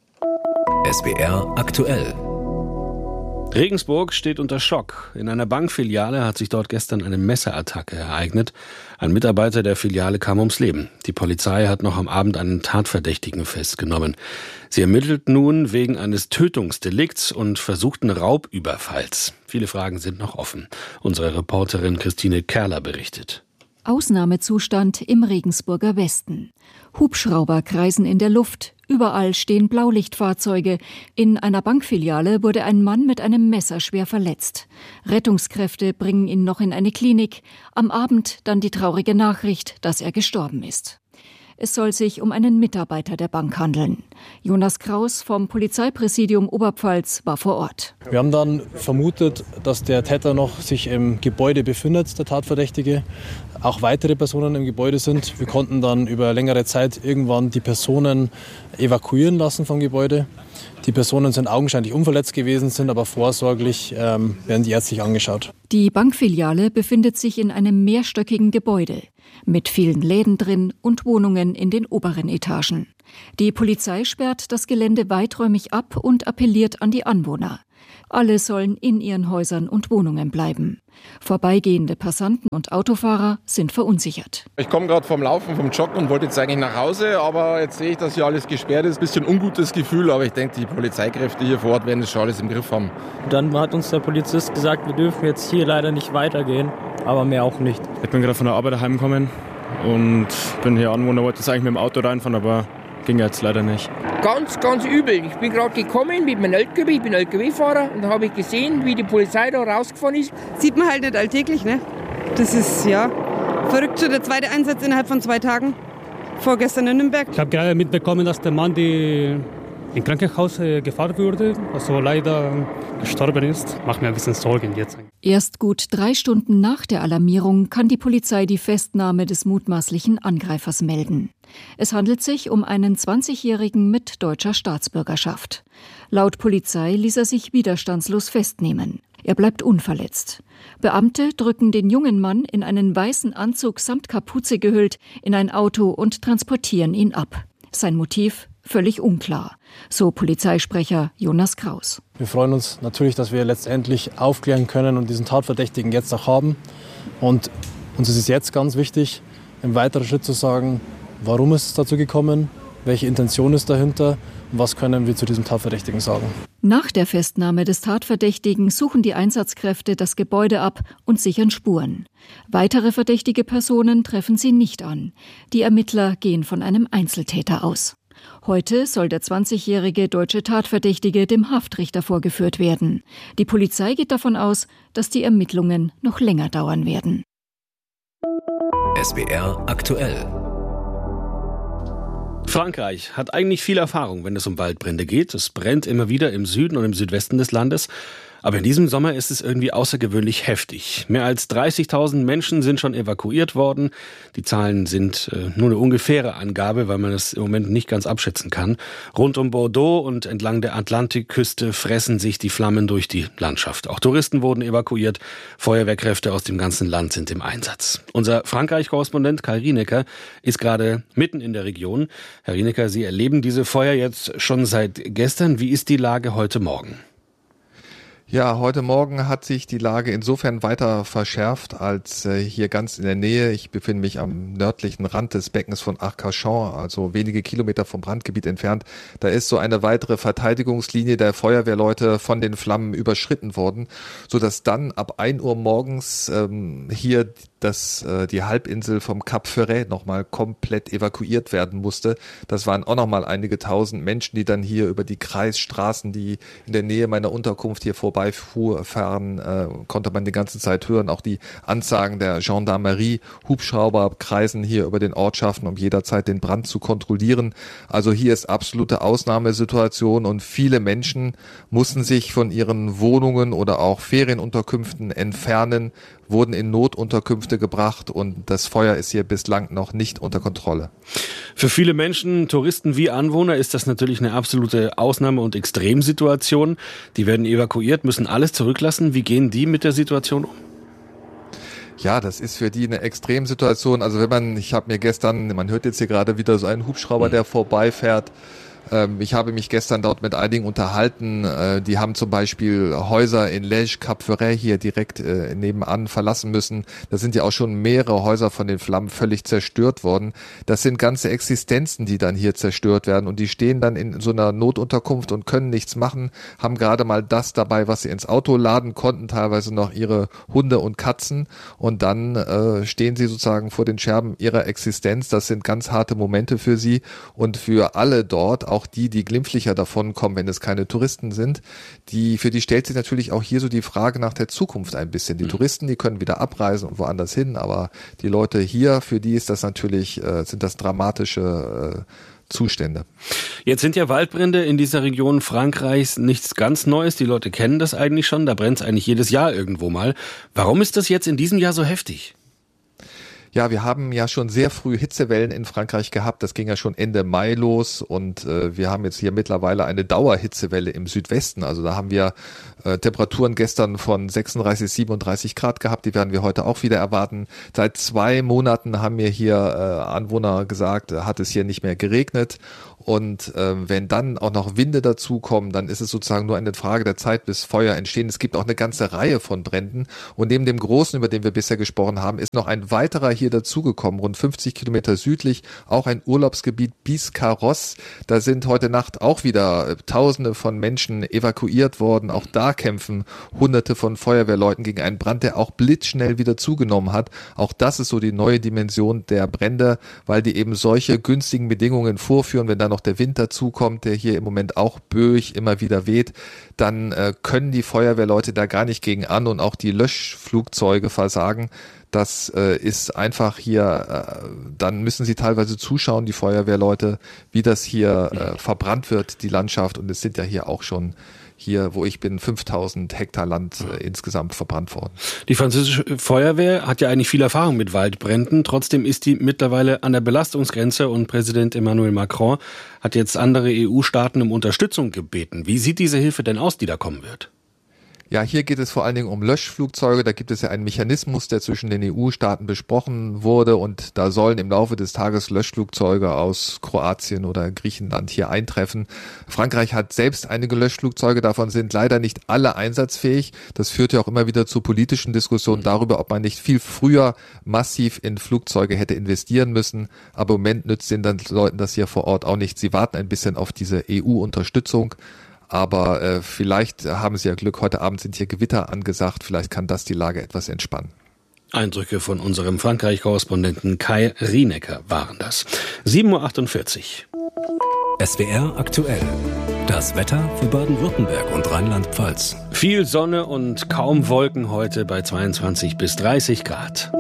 SWR aktuell. Regensburg steht unter Schock. In einer Bankfiliale hat sich dort gestern eine Messerattacke ereignet. Ein Mitarbeiter der Filiale kam ums Leben. Die Polizei hat noch am Abend einen Tatverdächtigen festgenommen. Sie ermittelt nun wegen eines Tötungsdelikts und versuchten Raubüberfalls. Viele Fragen sind noch offen. Unsere Reporterin Christine Kerler berichtet. Ausnahmezustand im Regensburger Westen. Hubschrauber kreisen in der Luft. Überall stehen Blaulichtfahrzeuge. In einer Bankfiliale wurde ein Mann mit einem Messer schwer verletzt. Rettungskräfte bringen ihn noch in eine Klinik. Am Abend dann die traurige Nachricht, dass er gestorben ist. Es soll sich um einen Mitarbeiter der Bank handeln. Jonas Kraus vom Polizeipräsidium Oberpfalz war vor Ort. Wir haben dann vermutet, dass der Täter noch sich im Gebäude befindet, der Tatverdächtige. Auch weitere Personen im Gebäude sind. Wir konnten dann über längere Zeit irgendwann die Personen evakuieren lassen vom Gebäude. Die Personen sind augenscheinlich unverletzt gewesen, sind aber vorsorglich, werden die ärztlich angeschaut. Die Bankfiliale befindet sich in einem mehrstöckigen Gebäude mit vielen Läden drin und Wohnungen in den oberen Etagen. Die Polizei sperrt das Gelände weiträumig ab und appelliert an die Anwohner. Alle sollen in ihren Häusern und Wohnungen bleiben. Vorbeigehende Passanten und Autofahrer sind verunsichert. Ich komme gerade vom Laufen, vom Joggen und wollte jetzt eigentlich nach Hause, aber jetzt sehe ich, dass hier alles gesperrt ist. Ein bisschen ungutes Gefühl, aber ich denke, die Polizeikräfte hier vor Ort werden das schon alles im Griff haben. Dann hat uns der Polizist gesagt, wir dürfen jetzt hier leider nicht weitergehen, aber mehr auch nicht. Ich bin gerade von der Arbeit heimgekommen und bin hier Anwohner, wollte jetzt eigentlich mit dem Auto reinfahren, aber ging jetzt leider nicht. Ganz, ganz übel. Ich bin gerade gekommen mit meinem LKW, ich bin LKW-Fahrer und da habe ich gesehen, wie die Polizei da rausgefahren ist. Sieht man halt nicht alltäglich, ne? Das ist, ja, verrückt. Schon der zweite Einsatz innerhalb von 2 Tagen. Vorgestern in Nürnberg. Ich habe gerade mitbekommen, dass der Mann in Krankenhaus gefahren wurde, also leider gestorben ist. Macht mir ein bisschen Sorgen jetzt. Erst gut 3 Stunden nach der Alarmierung kann die Polizei die Festnahme des mutmaßlichen Angreifers melden. Es handelt sich um einen 20-Jährigen mit deutscher Staatsbürgerschaft. Laut Polizei ließ er sich widerstandslos festnehmen. Er bleibt unverletzt. Beamte drücken den jungen Mann in einen weißen Anzug samt Kapuze gehüllt in ein Auto und transportieren ihn ab. Sein Motiv völlig unklar, so Polizeisprecher Jonas Kraus. Wir freuen uns natürlich, dass wir letztendlich aufklären können und diesen Tatverdächtigen jetzt auch haben. Und uns ist es jetzt ganz wichtig, im weiteren Schritt zu sagen, warum ist es dazu gekommen, welche Intention ist dahinter und was können wir zu diesem Tatverdächtigen sagen. Nach der Festnahme des Tatverdächtigen suchen die Einsatzkräfte das Gebäude ab und sichern Spuren. Weitere verdächtige Personen treffen sie nicht an. Die Ermittler gehen von einem Einzeltäter aus. Heute soll der 20-jährige deutsche Tatverdächtige dem Haftrichter vorgeführt werden. Die Polizei geht davon aus, dass die Ermittlungen noch länger dauern werden. SWR aktuell. Frankreich hat eigentlich viel Erfahrung, wenn es um Waldbrände geht. Es brennt immer wieder im Süden und im Südwesten des Landes. Aber in diesem Sommer ist es irgendwie außergewöhnlich heftig. Mehr als 30.000 Menschen sind schon evakuiert worden. Die Zahlen sind nur eine ungefähre Angabe, weil man es im Moment nicht ganz abschätzen kann. Rund um Bordeaux und entlang der Atlantikküste fressen sich die Flammen durch die Landschaft. Auch Touristen wurden evakuiert. Feuerwehrkräfte aus dem ganzen Land sind im Einsatz. Unser Frankreich-Korrespondent Kai Rienecker ist gerade mitten in der Region. Herr Rienecker, Sie erleben diese Feuer jetzt schon seit gestern. Wie ist die Lage heute Morgen? Ja, heute Morgen hat sich die Lage insofern weiter verschärft, als hier ganz in der Nähe, ich befinde mich am nördlichen Rand des Beckens von Arcachon, also wenige Kilometer vom Brandgebiet entfernt, da ist so eine weitere Verteidigungslinie der Feuerwehrleute von den Flammen überschritten worden, sodass dann ab 1 Uhr morgens hier die Halbinsel vom Cap Ferret nochmal komplett evakuiert werden musste. Das waren auch nochmal einige tausend Menschen, die dann hier über die Kreisstraßen, die in der Nähe meiner Unterkunft hier vorbeifahren, konnte man die ganze Zeit hören. Auch die Ansagen der Gendarmerie, Hubschrauber kreisen hier über den Ortschaften, um jederzeit den Brand zu kontrollieren. Also hier ist absolute Ausnahmesituation und viele Menschen mussten sich von ihren Wohnungen oder auch Ferienunterkünften entfernen, wurden in Notunterkünfte gebracht und das Feuer ist hier bislang noch nicht unter Kontrolle. Für viele Menschen, Touristen wie Anwohner, ist das natürlich eine absolute Ausnahme- und Extremsituation. Die werden evakuiert, müssen alles zurücklassen. Wie gehen die mit der Situation um? Ja, das ist für die eine Extremsituation. Also ich habe mir gestern, man hört jetzt hier gerade wieder so einen Hubschrauber, der vorbeifährt. Ich habe mich gestern dort mit einigen unterhalten, die haben zum Beispiel Häuser in Lège, Cap Ferret hier direkt nebenan verlassen müssen. Da sind ja auch schon mehrere Häuser von den Flammen völlig zerstört worden. Das sind ganze Existenzen, die dann hier zerstört werden und die stehen dann in so einer Notunterkunft und können nichts machen, haben gerade mal das dabei, was sie ins Auto laden konnten, teilweise noch ihre Hunde und Katzen und dann stehen sie sozusagen vor den Scherben ihrer Existenz. Das sind ganz harte Momente für sie und für alle dort, auch auch die glimpflicher davonkommen, wenn es keine Touristen sind, für die stellt sich natürlich auch hier so die Frage nach der Zukunft ein bisschen. Die Touristen, die können wieder abreisen und woanders hin, aber die Leute hier, für die ist das natürlich, sind das dramatische Zustände. Jetzt sind ja Waldbrände in dieser Region Frankreichs nichts ganz Neues. Die Leute kennen das eigentlich schon. Da brennt es eigentlich jedes Jahr irgendwo mal. Warum ist das jetzt in diesem Jahr so heftig? Ja, wir haben ja schon sehr früh Hitzewellen in Frankreich gehabt. Das ging ja schon Ende Mai los und wir haben jetzt hier mittlerweile eine Dauerhitzewelle im Südwesten. Also da haben wir Temperaturen gestern von 36, 37 Grad gehabt. Die werden wir heute auch wieder erwarten. Seit 2 Monaten haben mir hier Anwohner gesagt, hat es hier nicht mehr geregnet. Und wenn dann auch noch Winde dazukommen, dann ist es sozusagen nur eine Frage der Zeit, bis Feuer entstehen. Es gibt auch eine ganze Reihe von Bränden. Und neben dem großen, über den wir bisher gesprochen haben, ist noch ein weiterer hier dazugekommen, rund 50 Kilometer südlich, auch ein Urlaubsgebiet Biscarrosse. Da sind heute Nacht auch wieder Tausende von Menschen evakuiert worden. Auch da kämpfen Hunderte von Feuerwehrleuten gegen einen Brand, der auch blitzschnell wieder zugenommen hat. Auch das ist so die neue Dimension der Brände, weil die eben solche günstigen Bedingungen vorführen. Wenn dann noch der Wind dazukommt, der hier im Moment auch böig immer wieder weht, dann können die Feuerwehrleute da gar nicht gegen an und auch die Löschflugzeuge versagen. Das ist einfach hier, dann müssen sie teilweise zuschauen, die Feuerwehrleute, wie das hier verbrannt wird, die Landschaft. Und es sind ja hier auch schon, hier wo ich bin, 5000 Hektar Land insgesamt verbrannt worden. Die französische Feuerwehr hat ja eigentlich viel Erfahrung mit Waldbränden. Trotzdem ist die mittlerweile an der Belastungsgrenze und Präsident Emmanuel Macron hat jetzt andere EU-Staaten um Unterstützung gebeten. Wie sieht diese Hilfe denn aus, die da kommen wird? Ja, hier geht es vor allen Dingen um Löschflugzeuge. Da gibt es ja einen Mechanismus, der zwischen den EU-Staaten besprochen wurde und da sollen im Laufe des Tages Löschflugzeuge aus Kroatien oder Griechenland hier eintreffen. Frankreich hat selbst einige Löschflugzeuge, davon sind leider nicht alle einsatzfähig. Das führt ja auch immer wieder zu politischen Diskussionen darüber, ob man nicht viel früher massiv in Flugzeuge hätte investieren müssen. Aber im Moment nützt den Leuten das hier vor Ort auch nicht. Sie warten ein bisschen auf diese EU-Unterstützung. Aber vielleicht haben sie ja Glück, heute Abend sind hier Gewitter angesagt, vielleicht kann das die Lage etwas entspannen. Eindrücke von unserem Frankreich-Korrespondenten Kai Rienecker waren das. 7.48 Uhr. SWR aktuell. Das Wetter für Baden-Württemberg und Rheinland-Pfalz. Viel Sonne und kaum Wolken heute bei 22 bis 30 Grad.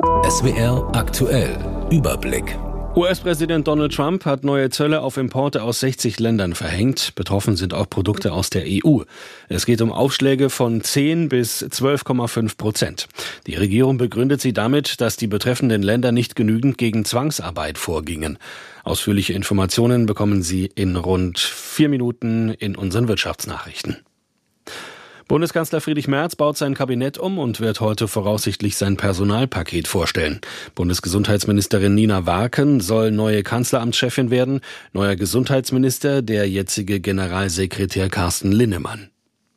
SWR aktuell. Überblick. US-Präsident Donald Trump hat neue Zölle auf Importe aus 60 Ländern verhängt. Betroffen sind auch Produkte aus der EU. Es geht um Aufschläge von 10 bis 12,5%. Die Regierung begründet sie damit, dass die betreffenden Länder nicht genügend gegen Zwangsarbeit vorgingen. Ausführliche Informationen bekommen Sie in rund 4 Minuten in unseren Wirtschaftsnachrichten. Bundeskanzler Friedrich Merz baut sein Kabinett um und wird heute voraussichtlich sein Personalpaket vorstellen. Bundesgesundheitsministerin Nina Warken soll neue Kanzleramtschefin werden, neuer Gesundheitsminister der jetzige Generalsekretär Carsten Linnemann.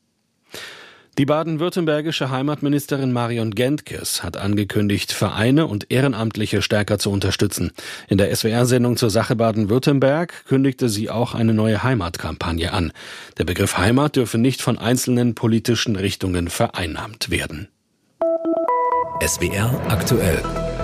Die baden-württembergische Heimatministerin Marion Gentges hat angekündigt, Vereine und Ehrenamtliche stärker zu unterstützen. In der SWR-Sendung zur Sache Baden-Württemberg kündigte sie auch eine neue Heimatkampagne an. Der Begriff Heimat dürfe nicht von einzelnen politischen Richtungen vereinnahmt werden. SWR aktuell.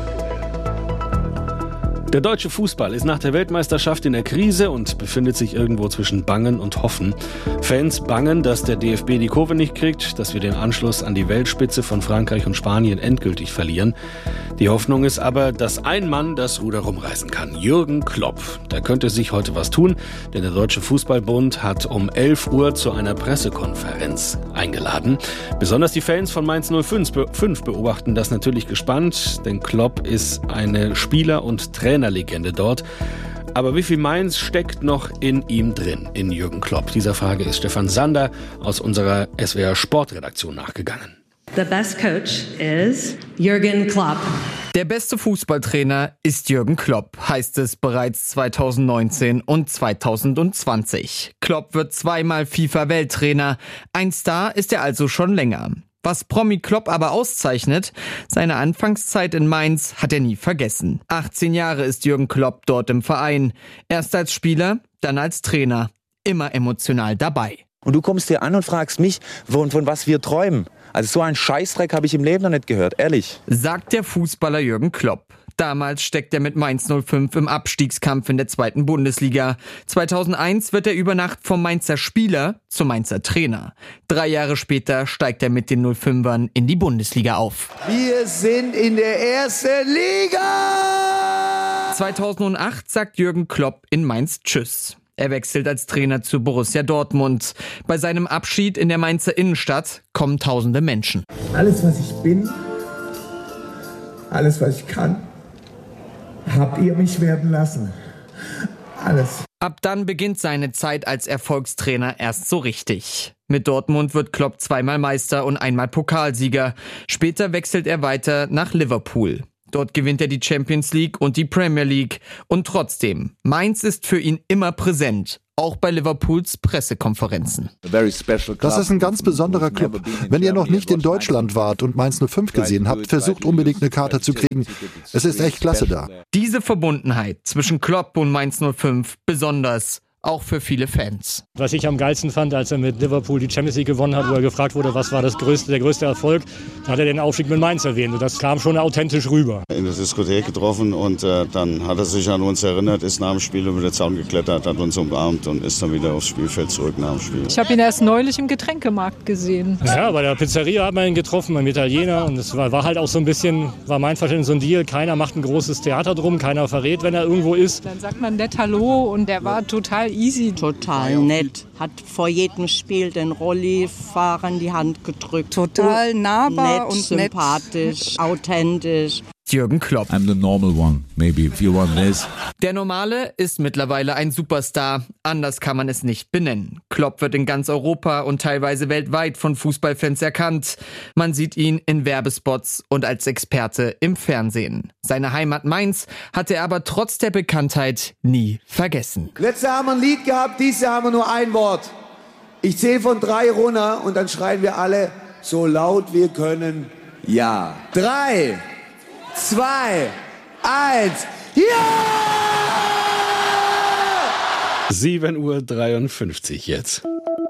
Der deutsche Fußball ist nach der Weltmeisterschaft in der Krise und befindet sich irgendwo zwischen Bangen und Hoffen. Fans bangen, dass der DFB die Kurve nicht kriegt, dass wir den Anschluss an die Weltspitze von Frankreich und Spanien endgültig verlieren. Die Hoffnung ist aber, dass ein Mann das Ruder rumreißen kann. Jürgen Klopp. Da könnte sich heute was tun, denn der Deutsche Fußballbund hat um 11 Uhr zu einer Pressekonferenz eingeladen. Besonders die Fans von Mainz 05 beobachten das natürlich gespannt, denn Klopp ist eine Spieler- und Trainerlegende dort. Aber wie viel Mainz steckt noch in ihm drin, in Jürgen Klopp? Dieser Frage ist Stefan Sander aus unserer SWR Sportredaktion nachgegangen. The best coach is Jürgen Klopp. Der beste Fußballtrainer ist Jürgen Klopp, heißt es bereits 2019 und 2020. Klopp wird 2-mal FIFA-Welttrainer. Ein Star ist er also schon länger. Was Promi Klopp aber auszeichnet, seine Anfangszeit in Mainz hat er nie vergessen. 18 Jahre ist Jürgen Klopp dort im Verein. Erst als Spieler, dann als Trainer. Immer emotional dabei. Und du kommst hier an und fragst mich, von was wir träumen. Also so einen Scheißdreck habe ich im Leben noch nicht gehört, ehrlich. Sagt der Fußballer Jürgen Klopp. Damals steckt er mit Mainz 05 im Abstiegskampf in der 2. Bundesliga. 2001 wird er über Nacht vom Mainzer Spieler zum Mainzer Trainer. 3 Jahre später steigt er mit den 05ern in die Bundesliga auf. Wir sind in der ersten Liga! 2008 sagt Jürgen Klopp in Mainz Tschüss. Er wechselt als Trainer zu Borussia Dortmund. Bei seinem Abschied in der Mainzer Innenstadt kommen tausende Menschen. Alles, was ich bin, alles, was ich kann, habt ihr mich werden lassen. Alles. Ab dann beginnt seine Zeit als Erfolgstrainer erst so richtig. Mit Dortmund wird Klopp 2-mal Meister und 1-mal Pokalsieger. Später wechselt er weiter nach Liverpool. Dort gewinnt er die Champions League und die Premier League. Und trotzdem, Mainz ist für ihn immer präsent. Auch bei Liverpools Pressekonferenzen. Das ist ein ganz besonderer Club. Wenn ihr noch nicht in Deutschland wart und Mainz 05 gesehen habt, versucht unbedingt eine Karte zu kriegen. Es ist echt klasse da. Diese Verbundenheit zwischen Klopp und Mainz 05 besonders. Auch für viele Fans. Was ich am geilsten fand, als er mit Liverpool die Champions League gewonnen hat, wo er gefragt wurde, was war der größte Erfolg, da hat er den Aufstieg mit Mainz erwähnt. Und das kam schon authentisch rüber. In der Diskothek getroffen und dann hat er sich an uns erinnert, ist nach dem Spiel über den Zaun geklettert, hat uns umarmt und ist dann wieder aufs Spielfeld zurück nach dem Spiel. Ich habe ihn erst neulich im Getränkemarkt gesehen. Ja, bei der Pizzeria hat man ihn getroffen, beim Italiener. Und es war halt auch so ein bisschen, war mein Verständnis so ein Deal. Keiner macht ein großes Theater drum, keiner verrät, wenn er irgendwo ist. Dann sagt man nett Hallo und der war total easy. Total nett. Hat vor jedem Spiel den Rollifahrern die Hand gedrückt. Total nahbar nett, und sympathisch, authentisch. Jürgen Klopp. I'm the normal one, maybe if you want this. Der Normale ist mittlerweile ein Superstar. Anders kann man es nicht benennen. Klopp wird in ganz Europa und teilweise weltweit von Fußballfans erkannt. Man sieht ihn in Werbespots und als Experte im Fernsehen. Seine Heimat Mainz hat er aber trotz der Bekanntheit nie vergessen. Letztes Jahr haben wir ein Lied gehabt, dieses Jahr haben wir nur ein Wort. Ich zähle von 3 runter und dann schreien wir alle so laut wir können ja. 3, 2, 1, ja! 7:53 Uhr jetzt.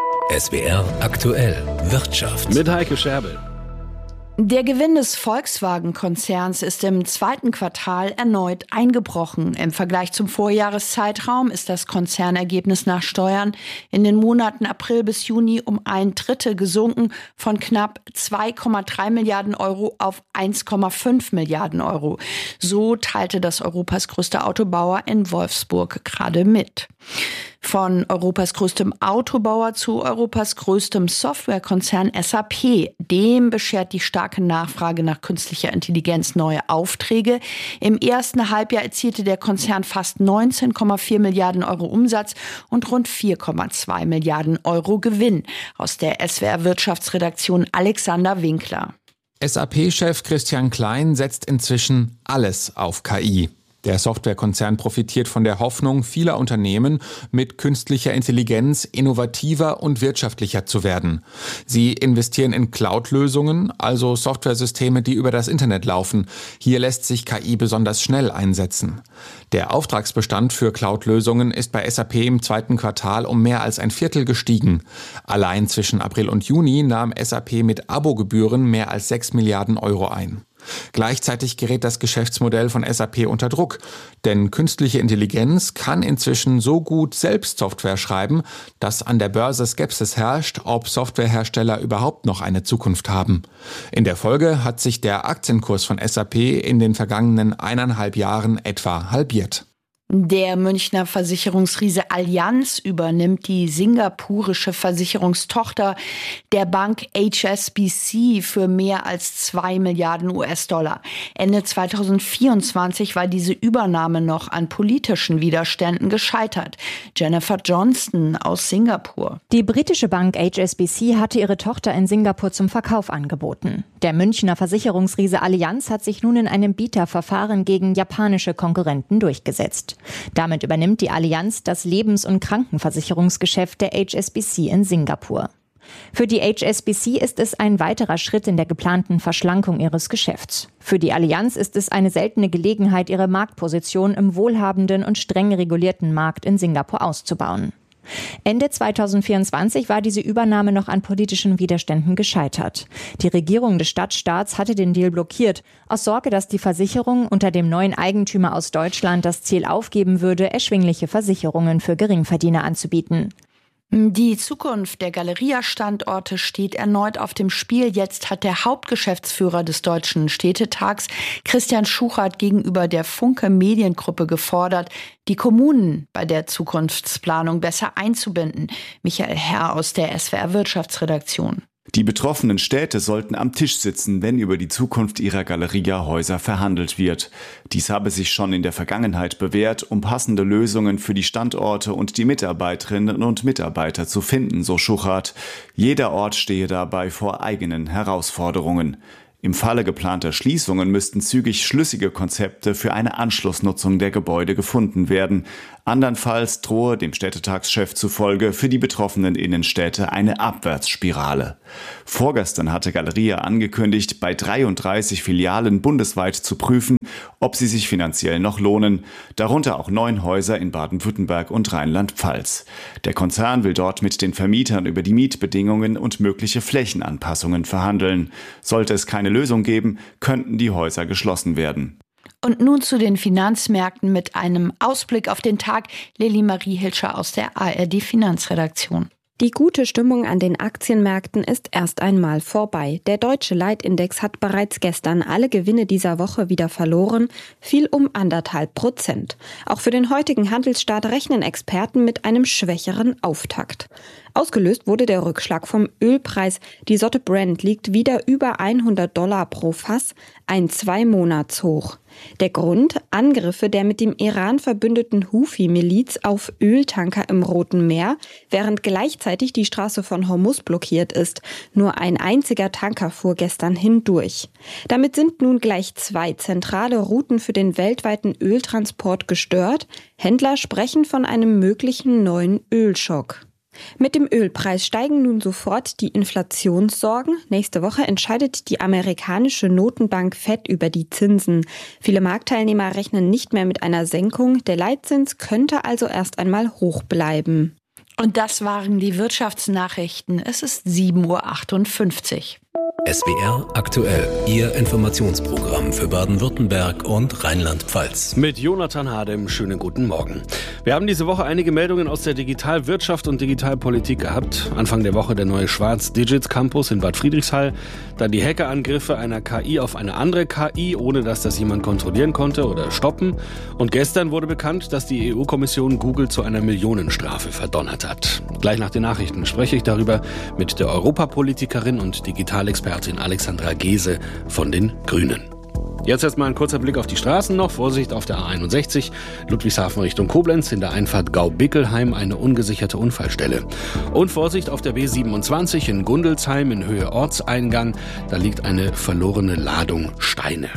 SWR aktuell Wirtschaft. Mit Heike Scherbel. Der Gewinn des Volkswagen-Konzerns ist im 2. Quartal erneut eingebrochen. Im Vergleich zum Vorjahreszeitraum ist das Konzernergebnis nach Steuern in den Monaten April bis Juni um 1/3 gesunken, von knapp 2,3 Milliarden Euro auf 1,5 Milliarden Euro. So teilte das Europas größter Autobauer in Wolfsburg gerade mit. Von Europas größtem Autobauer zu Europas größtem Softwarekonzern SAP. Dem beschert die starke Nachfrage nach künstlicher Intelligenz neue Aufträge. Im ersten Halbjahr erzielte der Konzern fast 19,4 Milliarden Euro Umsatz und rund 4,2 Milliarden Euro Gewinn. Aus der SWR Wirtschaftsredaktion Alexander Winkler. SAP-Chef Christian Klein setzt inzwischen alles auf KI. Der Softwarekonzern profitiert von der Hoffnung vieler Unternehmen, mit künstlicher Intelligenz innovativer und wirtschaftlicher zu werden. Sie investieren in Cloud-Lösungen, also Softwaresysteme, die über das Internet laufen. Hier lässt sich KI besonders schnell einsetzen. Der Auftragsbestand für Cloud-Lösungen ist bei SAP im 2. Quartal um mehr als 1/4 gestiegen. Allein zwischen April und Juni nahm SAP mit Abogebühren mehr als 6 Milliarden Euro ein. Gleichzeitig gerät das Geschäftsmodell von SAP unter Druck, denn künstliche Intelligenz kann inzwischen so gut selbst Software schreiben, dass an der Börse Skepsis herrscht, ob Softwarehersteller überhaupt noch eine Zukunft haben. In der Folge hat sich der Aktienkurs von SAP in den vergangenen 1,5 Jahren etwa halbiert. Der Münchner Versicherungsriese Allianz übernimmt die singapurische Versicherungstochter der Bank HSBC für mehr als 2 Milliarden US-Dollar. Ende 2024 war diese Übernahme noch an politischen Widerständen gescheitert. Jennifer Johnston aus Singapur. Die britische Bank HSBC hatte ihre Tochter in Singapur zum Verkauf angeboten. Der Münchner Versicherungsriese Allianz hat sich nun in einem Bieterverfahren gegen japanische Konkurrenten durchgesetzt. Damit übernimmt die Allianz das Lebens- und Krankenversicherungsgeschäft der HSBC in Singapur. Für die HSBC ist es ein weiterer Schritt in der geplanten Verschlankung ihres Geschäfts. Für die Allianz ist es eine seltene Gelegenheit, ihre Marktposition im wohlhabenden und streng regulierten Markt in Singapur auszubauen. Ende 2024 war diese Übernahme noch an politischen Widerständen gescheitert. Die Regierung des Stadtstaats hatte den Deal blockiert, aus Sorge, dass die Versicherung unter dem neuen Eigentümer aus Deutschland das Ziel aufgeben würde, erschwingliche Versicherungen für Geringverdiener anzubieten. Die Zukunft der Galeria-Standorte steht erneut auf dem Spiel. Jetzt hat der Hauptgeschäftsführer des Deutschen Städtetags, Christian Schuchart, gegenüber der Funke Mediengruppe gefordert, die Kommunen bei der Zukunftsplanung besser einzubinden. Michael Herr aus der SWR Wirtschaftsredaktion. Die betroffenen Städte sollten am Tisch sitzen, wenn über die Zukunft ihrer Galeria-Häuser verhandelt wird. Dies habe sich schon in der Vergangenheit bewährt, um passende Lösungen für die Standorte und die Mitarbeiterinnen und Mitarbeiter zu finden, so Schuchart. Jeder Ort stehe dabei vor eigenen Herausforderungen. Im Falle geplanter Schließungen müssten zügig schlüssige Konzepte für eine Anschlussnutzung der Gebäude gefunden werden. Andernfalls drohe dem Städtetagschef zufolge für die betroffenen Innenstädte eine Abwärtsspirale. Vorgestern hatte Galeria angekündigt, bei 33 Filialen bundesweit zu prüfen, ob sie sich finanziell noch lohnen, darunter auch 9 Häuser in Baden-Württemberg und Rheinland-Pfalz. Der Konzern will dort mit den Vermietern über die Mietbedingungen und mögliche Flächenanpassungen verhandeln. Sollte es keine Lösung geben, könnten die Häuser geschlossen werden. Und nun zu den Finanzmärkten mit einem Ausblick auf den Tag. Lilly Marie Hilscher aus der ARD Finanzredaktion. Die gute Stimmung an den Aktienmärkten ist erst einmal vorbei. Der deutsche Leitindex hat bereits gestern alle Gewinne dieser Woche wieder verloren, fiel um 1,5%. Auch für den heutigen Handelsstart rechnen Experten mit einem schwächeren Auftakt. Ausgelöst wurde der Rückschlag vom Ölpreis. Die Sorte Brent liegt wieder über $100 pro Fass, ein 2-Monatshoch. Der Grund? Angriffe der mit dem Iran verbündeten Houthi-Miliz auf Öltanker im Roten Meer, während gleichzeitig die Straße von Hormuz blockiert ist. Nur ein einziger Tanker fuhr gestern hindurch. Damit sind nun gleich 2 zentrale Routen für den weltweiten Öltransport gestört. Händler sprechen von einem möglichen neuen Ölschock. Mit dem Ölpreis steigen nun sofort die Inflationssorgen. Nächste Woche entscheidet die amerikanische Notenbank Fed über die Zinsen. Viele Marktteilnehmer rechnen nicht mehr mit einer Senkung. Der Leitzins könnte also erst einmal hoch bleiben. Und das waren die Wirtschaftsnachrichten. Es ist 7:58 Uhr. SWR aktuell, Ihr Informationsprogramm für Baden-Württemberg und Rheinland-Pfalz. Mit Jonathan Hadem, schönen guten Morgen. Wir haben diese Woche einige Meldungen aus der Digitalwirtschaft und Digitalpolitik gehabt. Anfang der Woche der neue Schwarz-Digits Campus in Bad Friedrichshall. Dann die Hackerangriffe einer KI auf eine andere KI, ohne dass das jemand kontrollieren konnte oder stoppen. Und gestern wurde bekannt, dass die EU-Kommission Google zu einer Millionenstrafe verdonnert hat. Gleich nach den Nachrichten spreche ich darüber mit der Europapolitikerin und Digitalexpertin Alexandra Gese von den Grünen. Jetzt erstmal ein kurzer Blick auf die Straßen noch. Vorsicht auf der A61, Ludwigshafen Richtung Koblenz, in der Einfahrt Gau-Bickelheim eine ungesicherte Unfallstelle. Und Vorsicht auf der B27 in Gundelsheim in Höhe Ortseingang, da liegt eine verlorene Ladung Steine.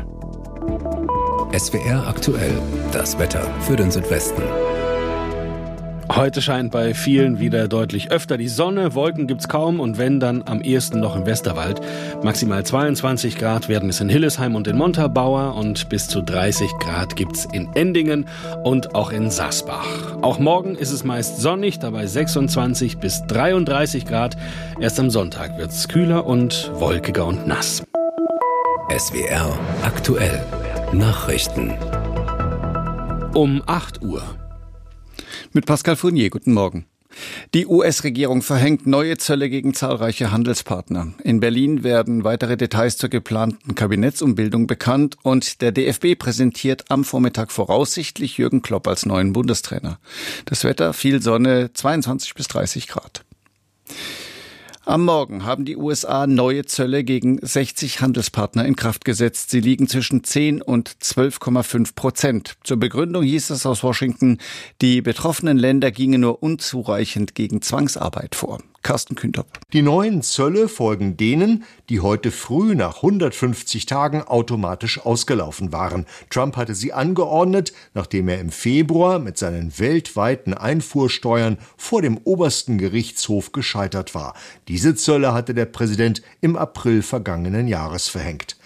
SWR aktuell, das Wetter für den Südwesten. Heute scheint bei vielen wieder deutlich öfter die Sonne, Wolken gibt's kaum und wenn, dann am ehesten noch im Westerwald. Maximal 22 Grad werden es in Hillesheim und in Montabaur und bis zu 30 Grad gibt's in Endingen und auch in Sasbach. Auch morgen ist es meist sonnig, dabei 26 bis 33 Grad. Erst am Sonntag wird's kühler und wolkiger und nass. SWR aktuell, Nachrichten. Um 8 Uhr. Mit Pascal Fournier, guten Morgen. Die US-Regierung verhängt neue Zölle gegen zahlreiche Handelspartner. In Berlin werden weitere Details zur geplanten Kabinettsumbildung bekannt und der DFB präsentiert am Vormittag voraussichtlich Jürgen Klopp als neuen Bundestrainer. Das Wetter, viel Sonne, 22 bis 30 Grad. Am Morgen haben die USA neue Zölle gegen 60 Handelspartner in Kraft gesetzt. Sie liegen zwischen 10 und 12,5%. Zur Begründung hieß es aus Washington, die betroffenen Länder gingen nur unzureichend gegen Zwangsarbeit vor. Carsten Kühntopp. Die neuen Zölle folgen denen, die heute früh nach 150 Tagen automatisch ausgelaufen waren. Trump hatte sie angeordnet, nachdem er im Februar mit seinen weltweiten Einfuhrsteuern vor dem obersten Gerichtshof gescheitert war. Diese Zölle hatte der Präsident im April vergangenen Jahres verhängt.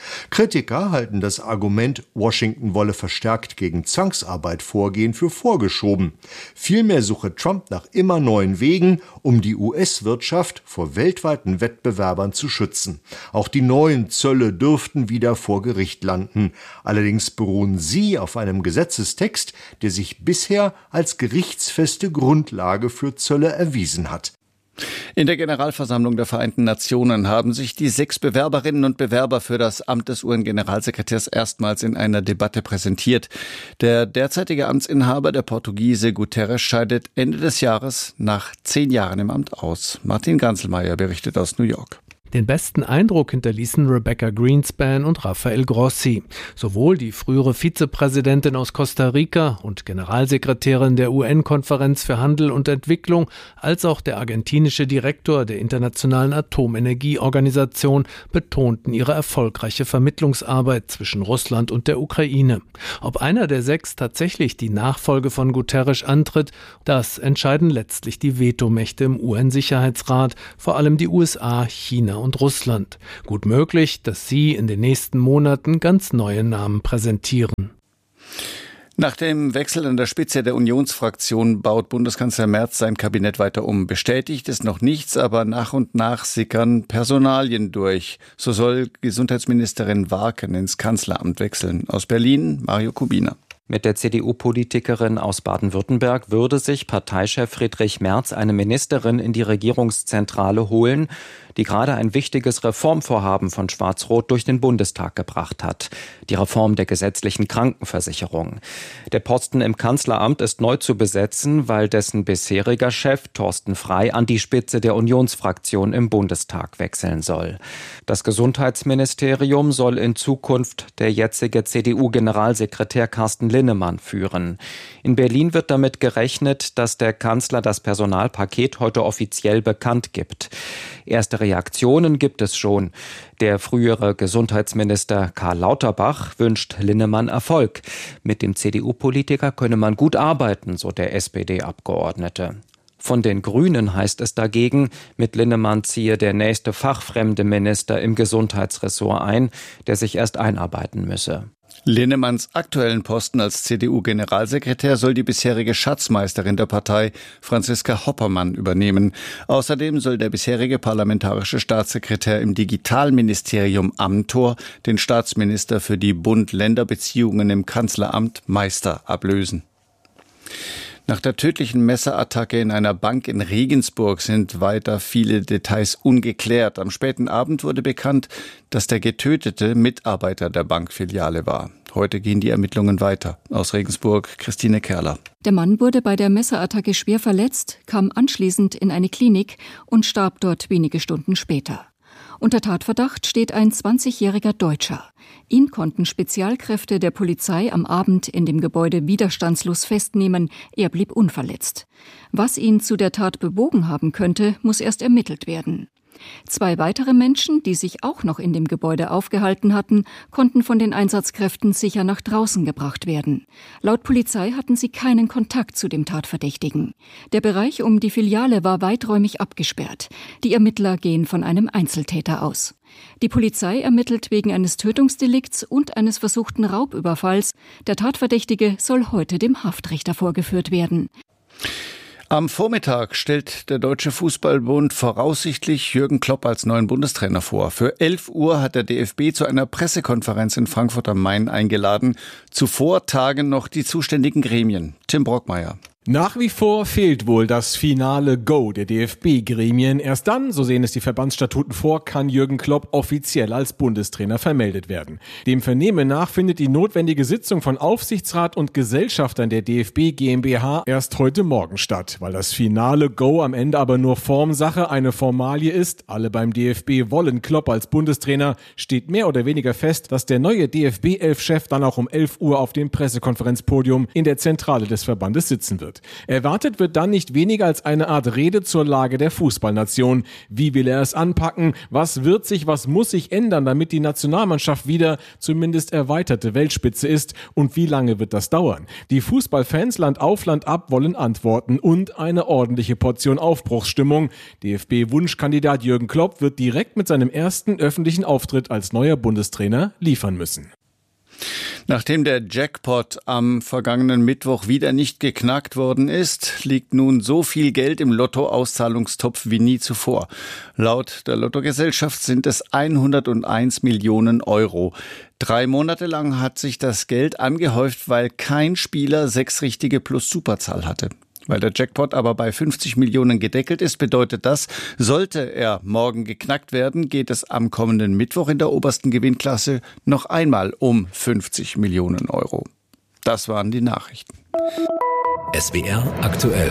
Kritiker halten das Argument, Washington wolle verstärkt gegen Zwangsarbeit vorgehen, für vorgeschoben. Vielmehr suche Trump nach immer neuen Wegen, um die US-Wirtschaft vor weltweiten Wettbewerbern zu schützen. Auch die neuen Zölle dürften wieder vor Gericht landen. Allerdings beruhen sie auf einem Gesetzestext, der sich bisher als gerichtsfeste Grundlage für Zölle erwiesen hat. In der Generalversammlung der Vereinten Nationen haben sich die 6 Bewerberinnen und Bewerber für das Amt des UN-Generalsekretärs erstmals in einer Debatte präsentiert. Der derzeitige Amtsinhaber, der Portugiese Guterres, scheidet Ende des Jahres nach 10 Jahren im Amt aus. Martin Ganzelmeier berichtet aus New York. Den besten Eindruck hinterließen Rebecca Greenspan und Rafael Grossi. Sowohl die frühere Vizepräsidentin aus Costa Rica und Generalsekretärin der UN-Konferenz für Handel und Entwicklung als auch der argentinische Direktor der Internationalen Atomenergieorganisation betonten ihre erfolgreiche Vermittlungsarbeit zwischen Russland und der Ukraine. Ob einer der 6 tatsächlich die Nachfolge von Guterres antritt, das entscheiden letztlich die Vetomächte im UN-Sicherheitsrat, vor allem die USA, China und Russland. Gut möglich, dass sie in den nächsten Monaten ganz neue Namen präsentieren. Nach dem Wechsel an der Spitze der Unionsfraktion baut Bundeskanzler Merz sein Kabinett weiter um. Bestätigt ist noch nichts, aber nach und nach sickern Personalien durch. So soll Gesundheitsministerin Warken ins Kanzleramt wechseln. Aus Berlin, Mario Kubina. Mit der CDU-Politikerin aus Baden-Württemberg würde sich Parteichef Friedrich Merz eine Ministerin in die Regierungszentrale holen, die gerade ein wichtiges Reformvorhaben von Schwarz-Rot durch den Bundestag gebracht hat. Die Reform der gesetzlichen Krankenversicherung. Der Posten im Kanzleramt ist neu zu besetzen, weil dessen bisheriger Chef Thorsten Frey an die Spitze der Unionsfraktion im Bundestag wechseln soll. Das Gesundheitsministerium soll in Zukunft der jetzige CDU-Generalsekretär Carsten Linnemann führen. In Berlin wird damit gerechnet, dass der Kanzler das Personalpaket heute offiziell bekannt gibt. Erste Reaktionen gibt es schon. Der frühere Gesundheitsminister Karl Lauterbach wünscht Linnemann Erfolg. Mit dem CDU-Politiker könne man gut arbeiten, so der SPD-Abgeordnete. Von den Grünen heißt es dagegen, mit Linnemann ziehe der nächste fachfremde Minister im Gesundheitsressort ein, der sich erst einarbeiten müsse. Linnemanns aktuellen Posten als CDU-Generalsekretär soll die bisherige Schatzmeisterin der Partei, Franziska Hoppermann, übernehmen. Außerdem soll der bisherige parlamentarische Staatssekretär im Digitalministerium Amthor den Staatsminister für die Bund-Länder-Beziehungen im Kanzleramt Meister ablösen. Nach der tödlichen Messerattacke in einer Bank in Regensburg sind weiter viele Details ungeklärt. Am späten Abend wurde bekannt, dass der Getötete Mitarbeiter der Bankfiliale war. Heute gehen die Ermittlungen weiter. Aus Regensburg, Christine Kerler. Der Mann wurde bei der Messerattacke schwer verletzt, kam anschließend in eine Klinik und starb dort wenige Stunden später. Unter Tatverdacht steht ein 20-jähriger Deutscher. Ihn konnten Spezialkräfte der Polizei am Abend in dem Gebäude widerstandslos festnehmen. Er blieb unverletzt. Was ihn zu der Tat bewogen haben könnte, muss erst ermittelt werden. 2 weitere Menschen, die sich auch noch in dem Gebäude aufgehalten hatten, konnten von den Einsatzkräften sicher nach draußen gebracht werden. Laut Polizei hatten sie keinen Kontakt zu dem Tatverdächtigen. Der Bereich um die Filiale war weiträumig abgesperrt. Die Ermittler gehen von einem Einzeltäter aus. Die Polizei ermittelt wegen eines Tötungsdelikts und eines versuchten Raubüberfalls. Der Tatverdächtige soll heute dem Haftrichter vorgeführt werden. Am Vormittag stellt der Deutsche Fußballbund voraussichtlich Jürgen Klopp als neuen Bundestrainer vor. Für 11 Uhr hat der DFB zu einer Pressekonferenz in Frankfurt am Main eingeladen. Zuvor tagen noch die zuständigen Gremien. Tim Brockmeier. Nach wie vor fehlt wohl das finale Go der DFB-Gremien. Erst dann, so sehen es die Verbandsstatuten vor, kann Jürgen Klopp offiziell als Bundestrainer vermeldet werden. Dem Vernehmen nach findet die notwendige Sitzung von Aufsichtsrat und Gesellschaftern der DFB GmbH erst heute Morgen statt. Weil das finale Go am Ende aber nur Formsache, eine Formalie ist, alle beim DFB wollen Klopp als Bundestrainer, steht mehr oder weniger fest, dass der neue DFB-11-Chef dann auch um 11 Uhr auf dem Pressekonferenzpodium in der Zentrale des Verbandes sitzen wird. wird. Erwartet wird dann nicht weniger als eine Art Rede zur Lage der Fußballnation. Wie will er es anpacken? Was muss sich ändern, damit die Nationalmannschaft wieder zumindest erweiterte Weltspitze ist? Und wie lange wird das dauern? Die Fußballfans Land auf, Land ab wollen Antworten und eine ordentliche Portion Aufbruchsstimmung. DFB-Wunschkandidat Jürgen Klopp wird direkt mit seinem ersten öffentlichen Auftritt als neuer Bundestrainer liefern müssen. Nachdem der Jackpot am vergangenen Mittwoch wieder nicht geknackt worden ist, liegt nun so viel Geld im Lotto-Auszahlungstopf wie nie zuvor. Laut der Lottogesellschaft sind es 101 Millionen Euro. 3 Monate lang hat sich das Geld angehäuft, weil kein Spieler 6 richtige plus Superzahl hatte. Weil der Jackpot aber bei 50 Millionen gedeckelt ist, bedeutet das, sollte er morgen geknackt werden, geht es am kommenden Mittwoch in der obersten Gewinnklasse noch einmal um 50 Millionen Euro. Das waren die Nachrichten. SWR aktuell.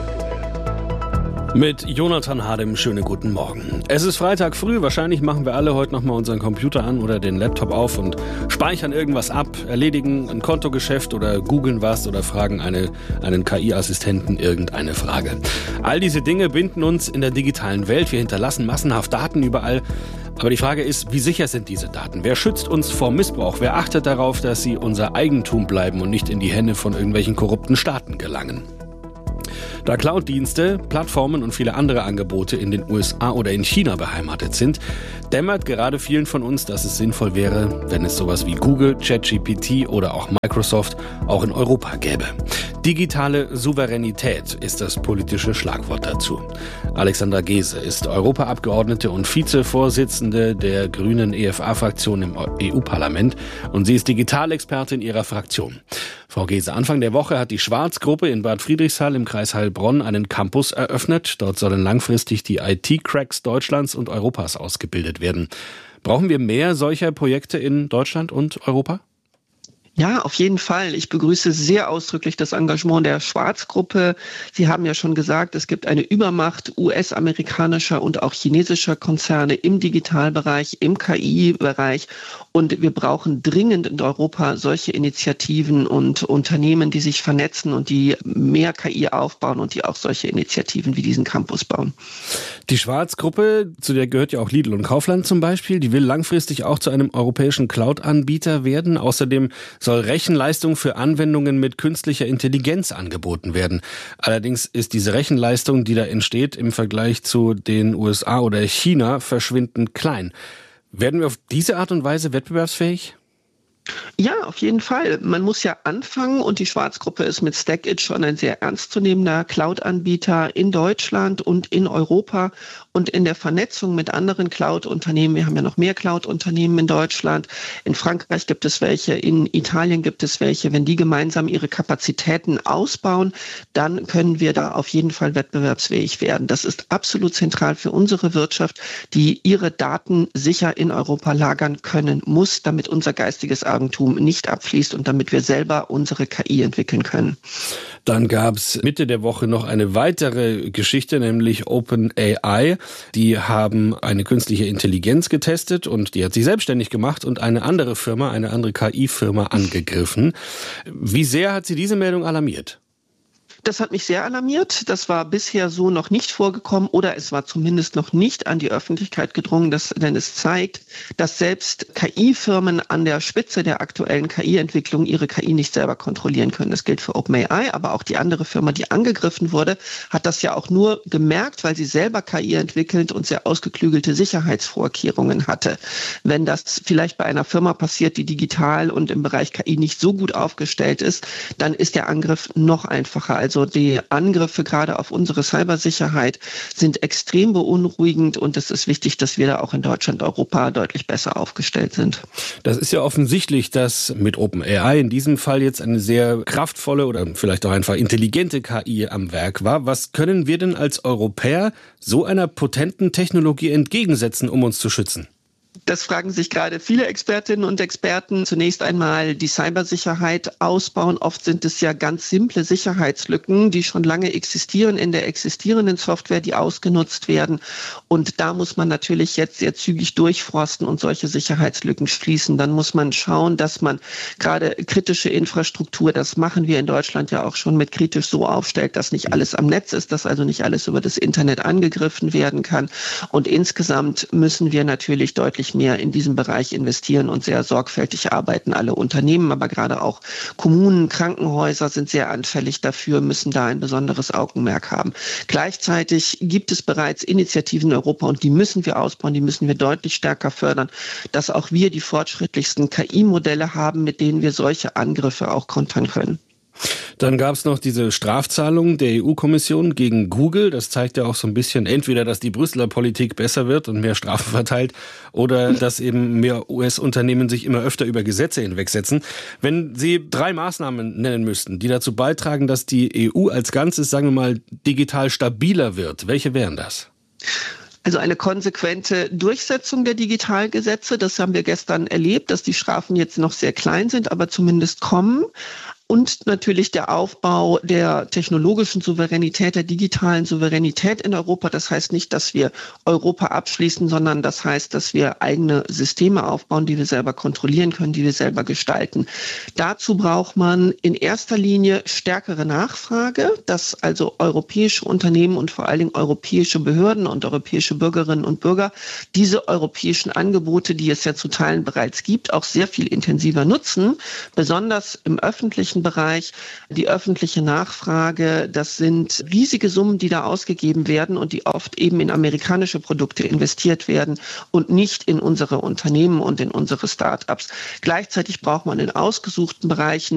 Mit Jonathan Hadem, schönen guten Morgen. Es ist Freitag früh, wahrscheinlich machen wir alle heute nochmal unseren Computer an oder den Laptop auf und speichern irgendwas ab, erledigen ein Kontogeschäft oder googeln was oder fragen einen KI-Assistenten irgendeine Frage. All diese Dinge binden uns in der digitalen Welt, wir hinterlassen massenhaft Daten überall. Aber die Frage ist, wie sicher sind diese Daten? Wer schützt uns vor Missbrauch? Wer achtet darauf, dass sie unser Eigentum bleiben und nicht in die Hände von irgendwelchen korrupten Staaten gelangen? Da Cloud-Dienste, Plattformen und viele andere Angebote in den USA oder in China beheimatet sind, dämmert gerade vielen von uns, dass es sinnvoll wäre, wenn es sowas wie Google, ChatGPT oder auch Microsoft auch in Europa gäbe. Digitale Souveränität ist das politische Schlagwort dazu. Alexandra Gese ist Europaabgeordnete und Vizevorsitzende der grünen EFA-Fraktion im EU-Parlament und sie ist Digitalexpertin ihrer Fraktion. Frau Gese, Anfang der Woche hat die Schwarz-Gruppe in Bad Friedrichshall im Kreis Heilbronn einen Campus eröffnet. Dort sollen langfristig die IT-Cracks Deutschlands und Europas ausgebildet werden. Brauchen wir mehr solcher Projekte in Deutschland und Europa? Ja, auf jeden Fall. Ich begrüße sehr ausdrücklich das Engagement der Schwarz-Gruppe. Sie haben ja schon gesagt, es gibt eine Übermacht US-amerikanischer und auch chinesischer Konzerne im Digitalbereich, im KI-Bereich. Und wir brauchen dringend in Europa solche Initiativen und Unternehmen, die sich vernetzen und die mehr KI aufbauen und die auch solche Initiativen wie diesen Campus bauen. Die Schwarz-Gruppe, zu der gehört ja auch Lidl und Kaufland zum Beispiel, die will langfristig auch zu einem europäischen Cloud-Anbieter werden. Außerdem soll Rechenleistung für Anwendungen mit künstlicher Intelligenz angeboten werden. Allerdings ist diese Rechenleistung, die da entsteht, im Vergleich zu den USA oder China verschwindend klein. Werden wir auf diese Art und Weise wettbewerbsfähig? Ja, auf jeden Fall. Man muss ja anfangen und die Schwarz-Gruppe ist mit StackIt schon ein sehr ernstzunehmender Cloud-Anbieter in Deutschland und in Europa und in der Vernetzung mit anderen Cloud-Unternehmen. Wir haben ja noch mehr Cloud-Unternehmen in Deutschland. In Frankreich gibt es welche, in Italien gibt es welche. Wenn die gemeinsam ihre Kapazitäten ausbauen, dann können wir da auf jeden Fall wettbewerbsfähig werden. Das ist absolut zentral für unsere Wirtschaft, die ihre Daten sicher in Europa lagern können muss, damit unser geistiges Eigentum nicht abfließt und damit wir selber unsere KI entwickeln können. Dann gab es Mitte der Woche noch eine weitere Geschichte, nämlich OpenAI. Die haben eine künstliche Intelligenz getestet und die hat sich selbstständig gemacht und eine andere Firma, eine andere KI-Firma angegriffen. Wie sehr hat Sie diese Meldung alarmiert? Das hat mich sehr alarmiert. Das war bisher so noch nicht vorgekommen oder es war zumindest noch nicht an die Öffentlichkeit gedrungen, denn es zeigt, dass selbst KI-Firmen an der Spitze der aktuellen KI-Entwicklung ihre KI nicht selber kontrollieren können. Das gilt für OpenAI, aber auch die andere Firma, die angegriffen wurde, hat das ja auch nur gemerkt, weil sie selber KI entwickelt und sehr ausgeklügelte Sicherheitsvorkehrungen hatte. Wenn das vielleicht bei einer Firma passiert, die digital und im Bereich KI nicht so gut aufgestellt ist, dann ist der Angriff noch einfacher. Also die Angriffe gerade auf unsere Cybersicherheit sind extrem beunruhigend und es ist wichtig, dass wir da auch in Deutschland, Europa deutlich besser aufgestellt sind. Das ist ja offensichtlich, dass mit OpenAI in diesem Fall jetzt eine sehr kraftvolle oder vielleicht auch einfach intelligente KI am Werk war. Was können wir denn als Europäer so einer potenten Technologie entgegensetzen, um uns zu schützen? Das fragen sich gerade viele Expertinnen und Experten. Zunächst einmal die Cybersicherheit ausbauen. Oft sind es ja ganz simple Sicherheitslücken, die schon lange existieren in der existierenden Software, die ausgenutzt werden. Und da muss man natürlich jetzt sehr zügig durchforsten und solche Sicherheitslücken schließen. Dann muss man schauen, dass man gerade kritische Infrastruktur, das machen wir in Deutschland ja auch schon mit kritisch, so aufstellt, dass nicht alles am Netz ist, dass also nicht alles über das Internet angegriffen werden kann. Und insgesamt müssen wir natürlich deutlich mehr in diesem Bereich investieren und sehr sorgfältig arbeiten. Alle Unternehmen, aber gerade auch Kommunen, Krankenhäuser sind sehr anfällig dafür, müssen da ein besonderes Augenmerk haben. Gleichzeitig gibt es bereits Initiativen in Europa und die müssen wir ausbauen, die müssen wir deutlich stärker fördern, dass auch wir die fortschrittlichsten KI-Modelle haben, mit denen wir solche Angriffe auch kontern können. Dann gab es noch diese Strafzahlung der EU-Kommission gegen Google. Das zeigt ja auch so ein bisschen entweder, dass die Brüsseler Politik besser wird und mehr Strafen verteilt oder dass eben mehr US-Unternehmen sich immer öfter über Gesetze hinwegsetzen. Wenn Sie 3 Maßnahmen nennen müssten, die dazu beitragen, dass die EU als Ganzes, sagen wir mal, digital stabiler wird, welche wären das? Also eine konsequente Durchsetzung der Digitalgesetze, das haben wir gestern erlebt, dass die Strafen jetzt noch sehr klein sind, aber zumindest kommen. Und natürlich der Aufbau der technologischen Souveränität, der digitalen Souveränität in Europa. Das heißt nicht, dass wir Europa abschließen, sondern das heißt, dass wir eigene Systeme aufbauen, die wir selber kontrollieren können, die wir selber gestalten. Dazu braucht man in erster Linie stärkere Nachfrage, dass also europäische Unternehmen und vor allen Dingen europäische Behörden und europäische Bürgerinnen und Bürger diese europäischen Angebote, die es ja zu Teilen bereits gibt, auch sehr viel intensiver nutzen, besonders im öffentlichen Bereich, die öffentliche Nachfrage, das sind riesige Summen, die da ausgegeben werden und die oft eben in amerikanische Produkte investiert werden und nicht in unsere Unternehmen und in unsere Start-ups. Gleichzeitig braucht man in ausgesuchten Bereichen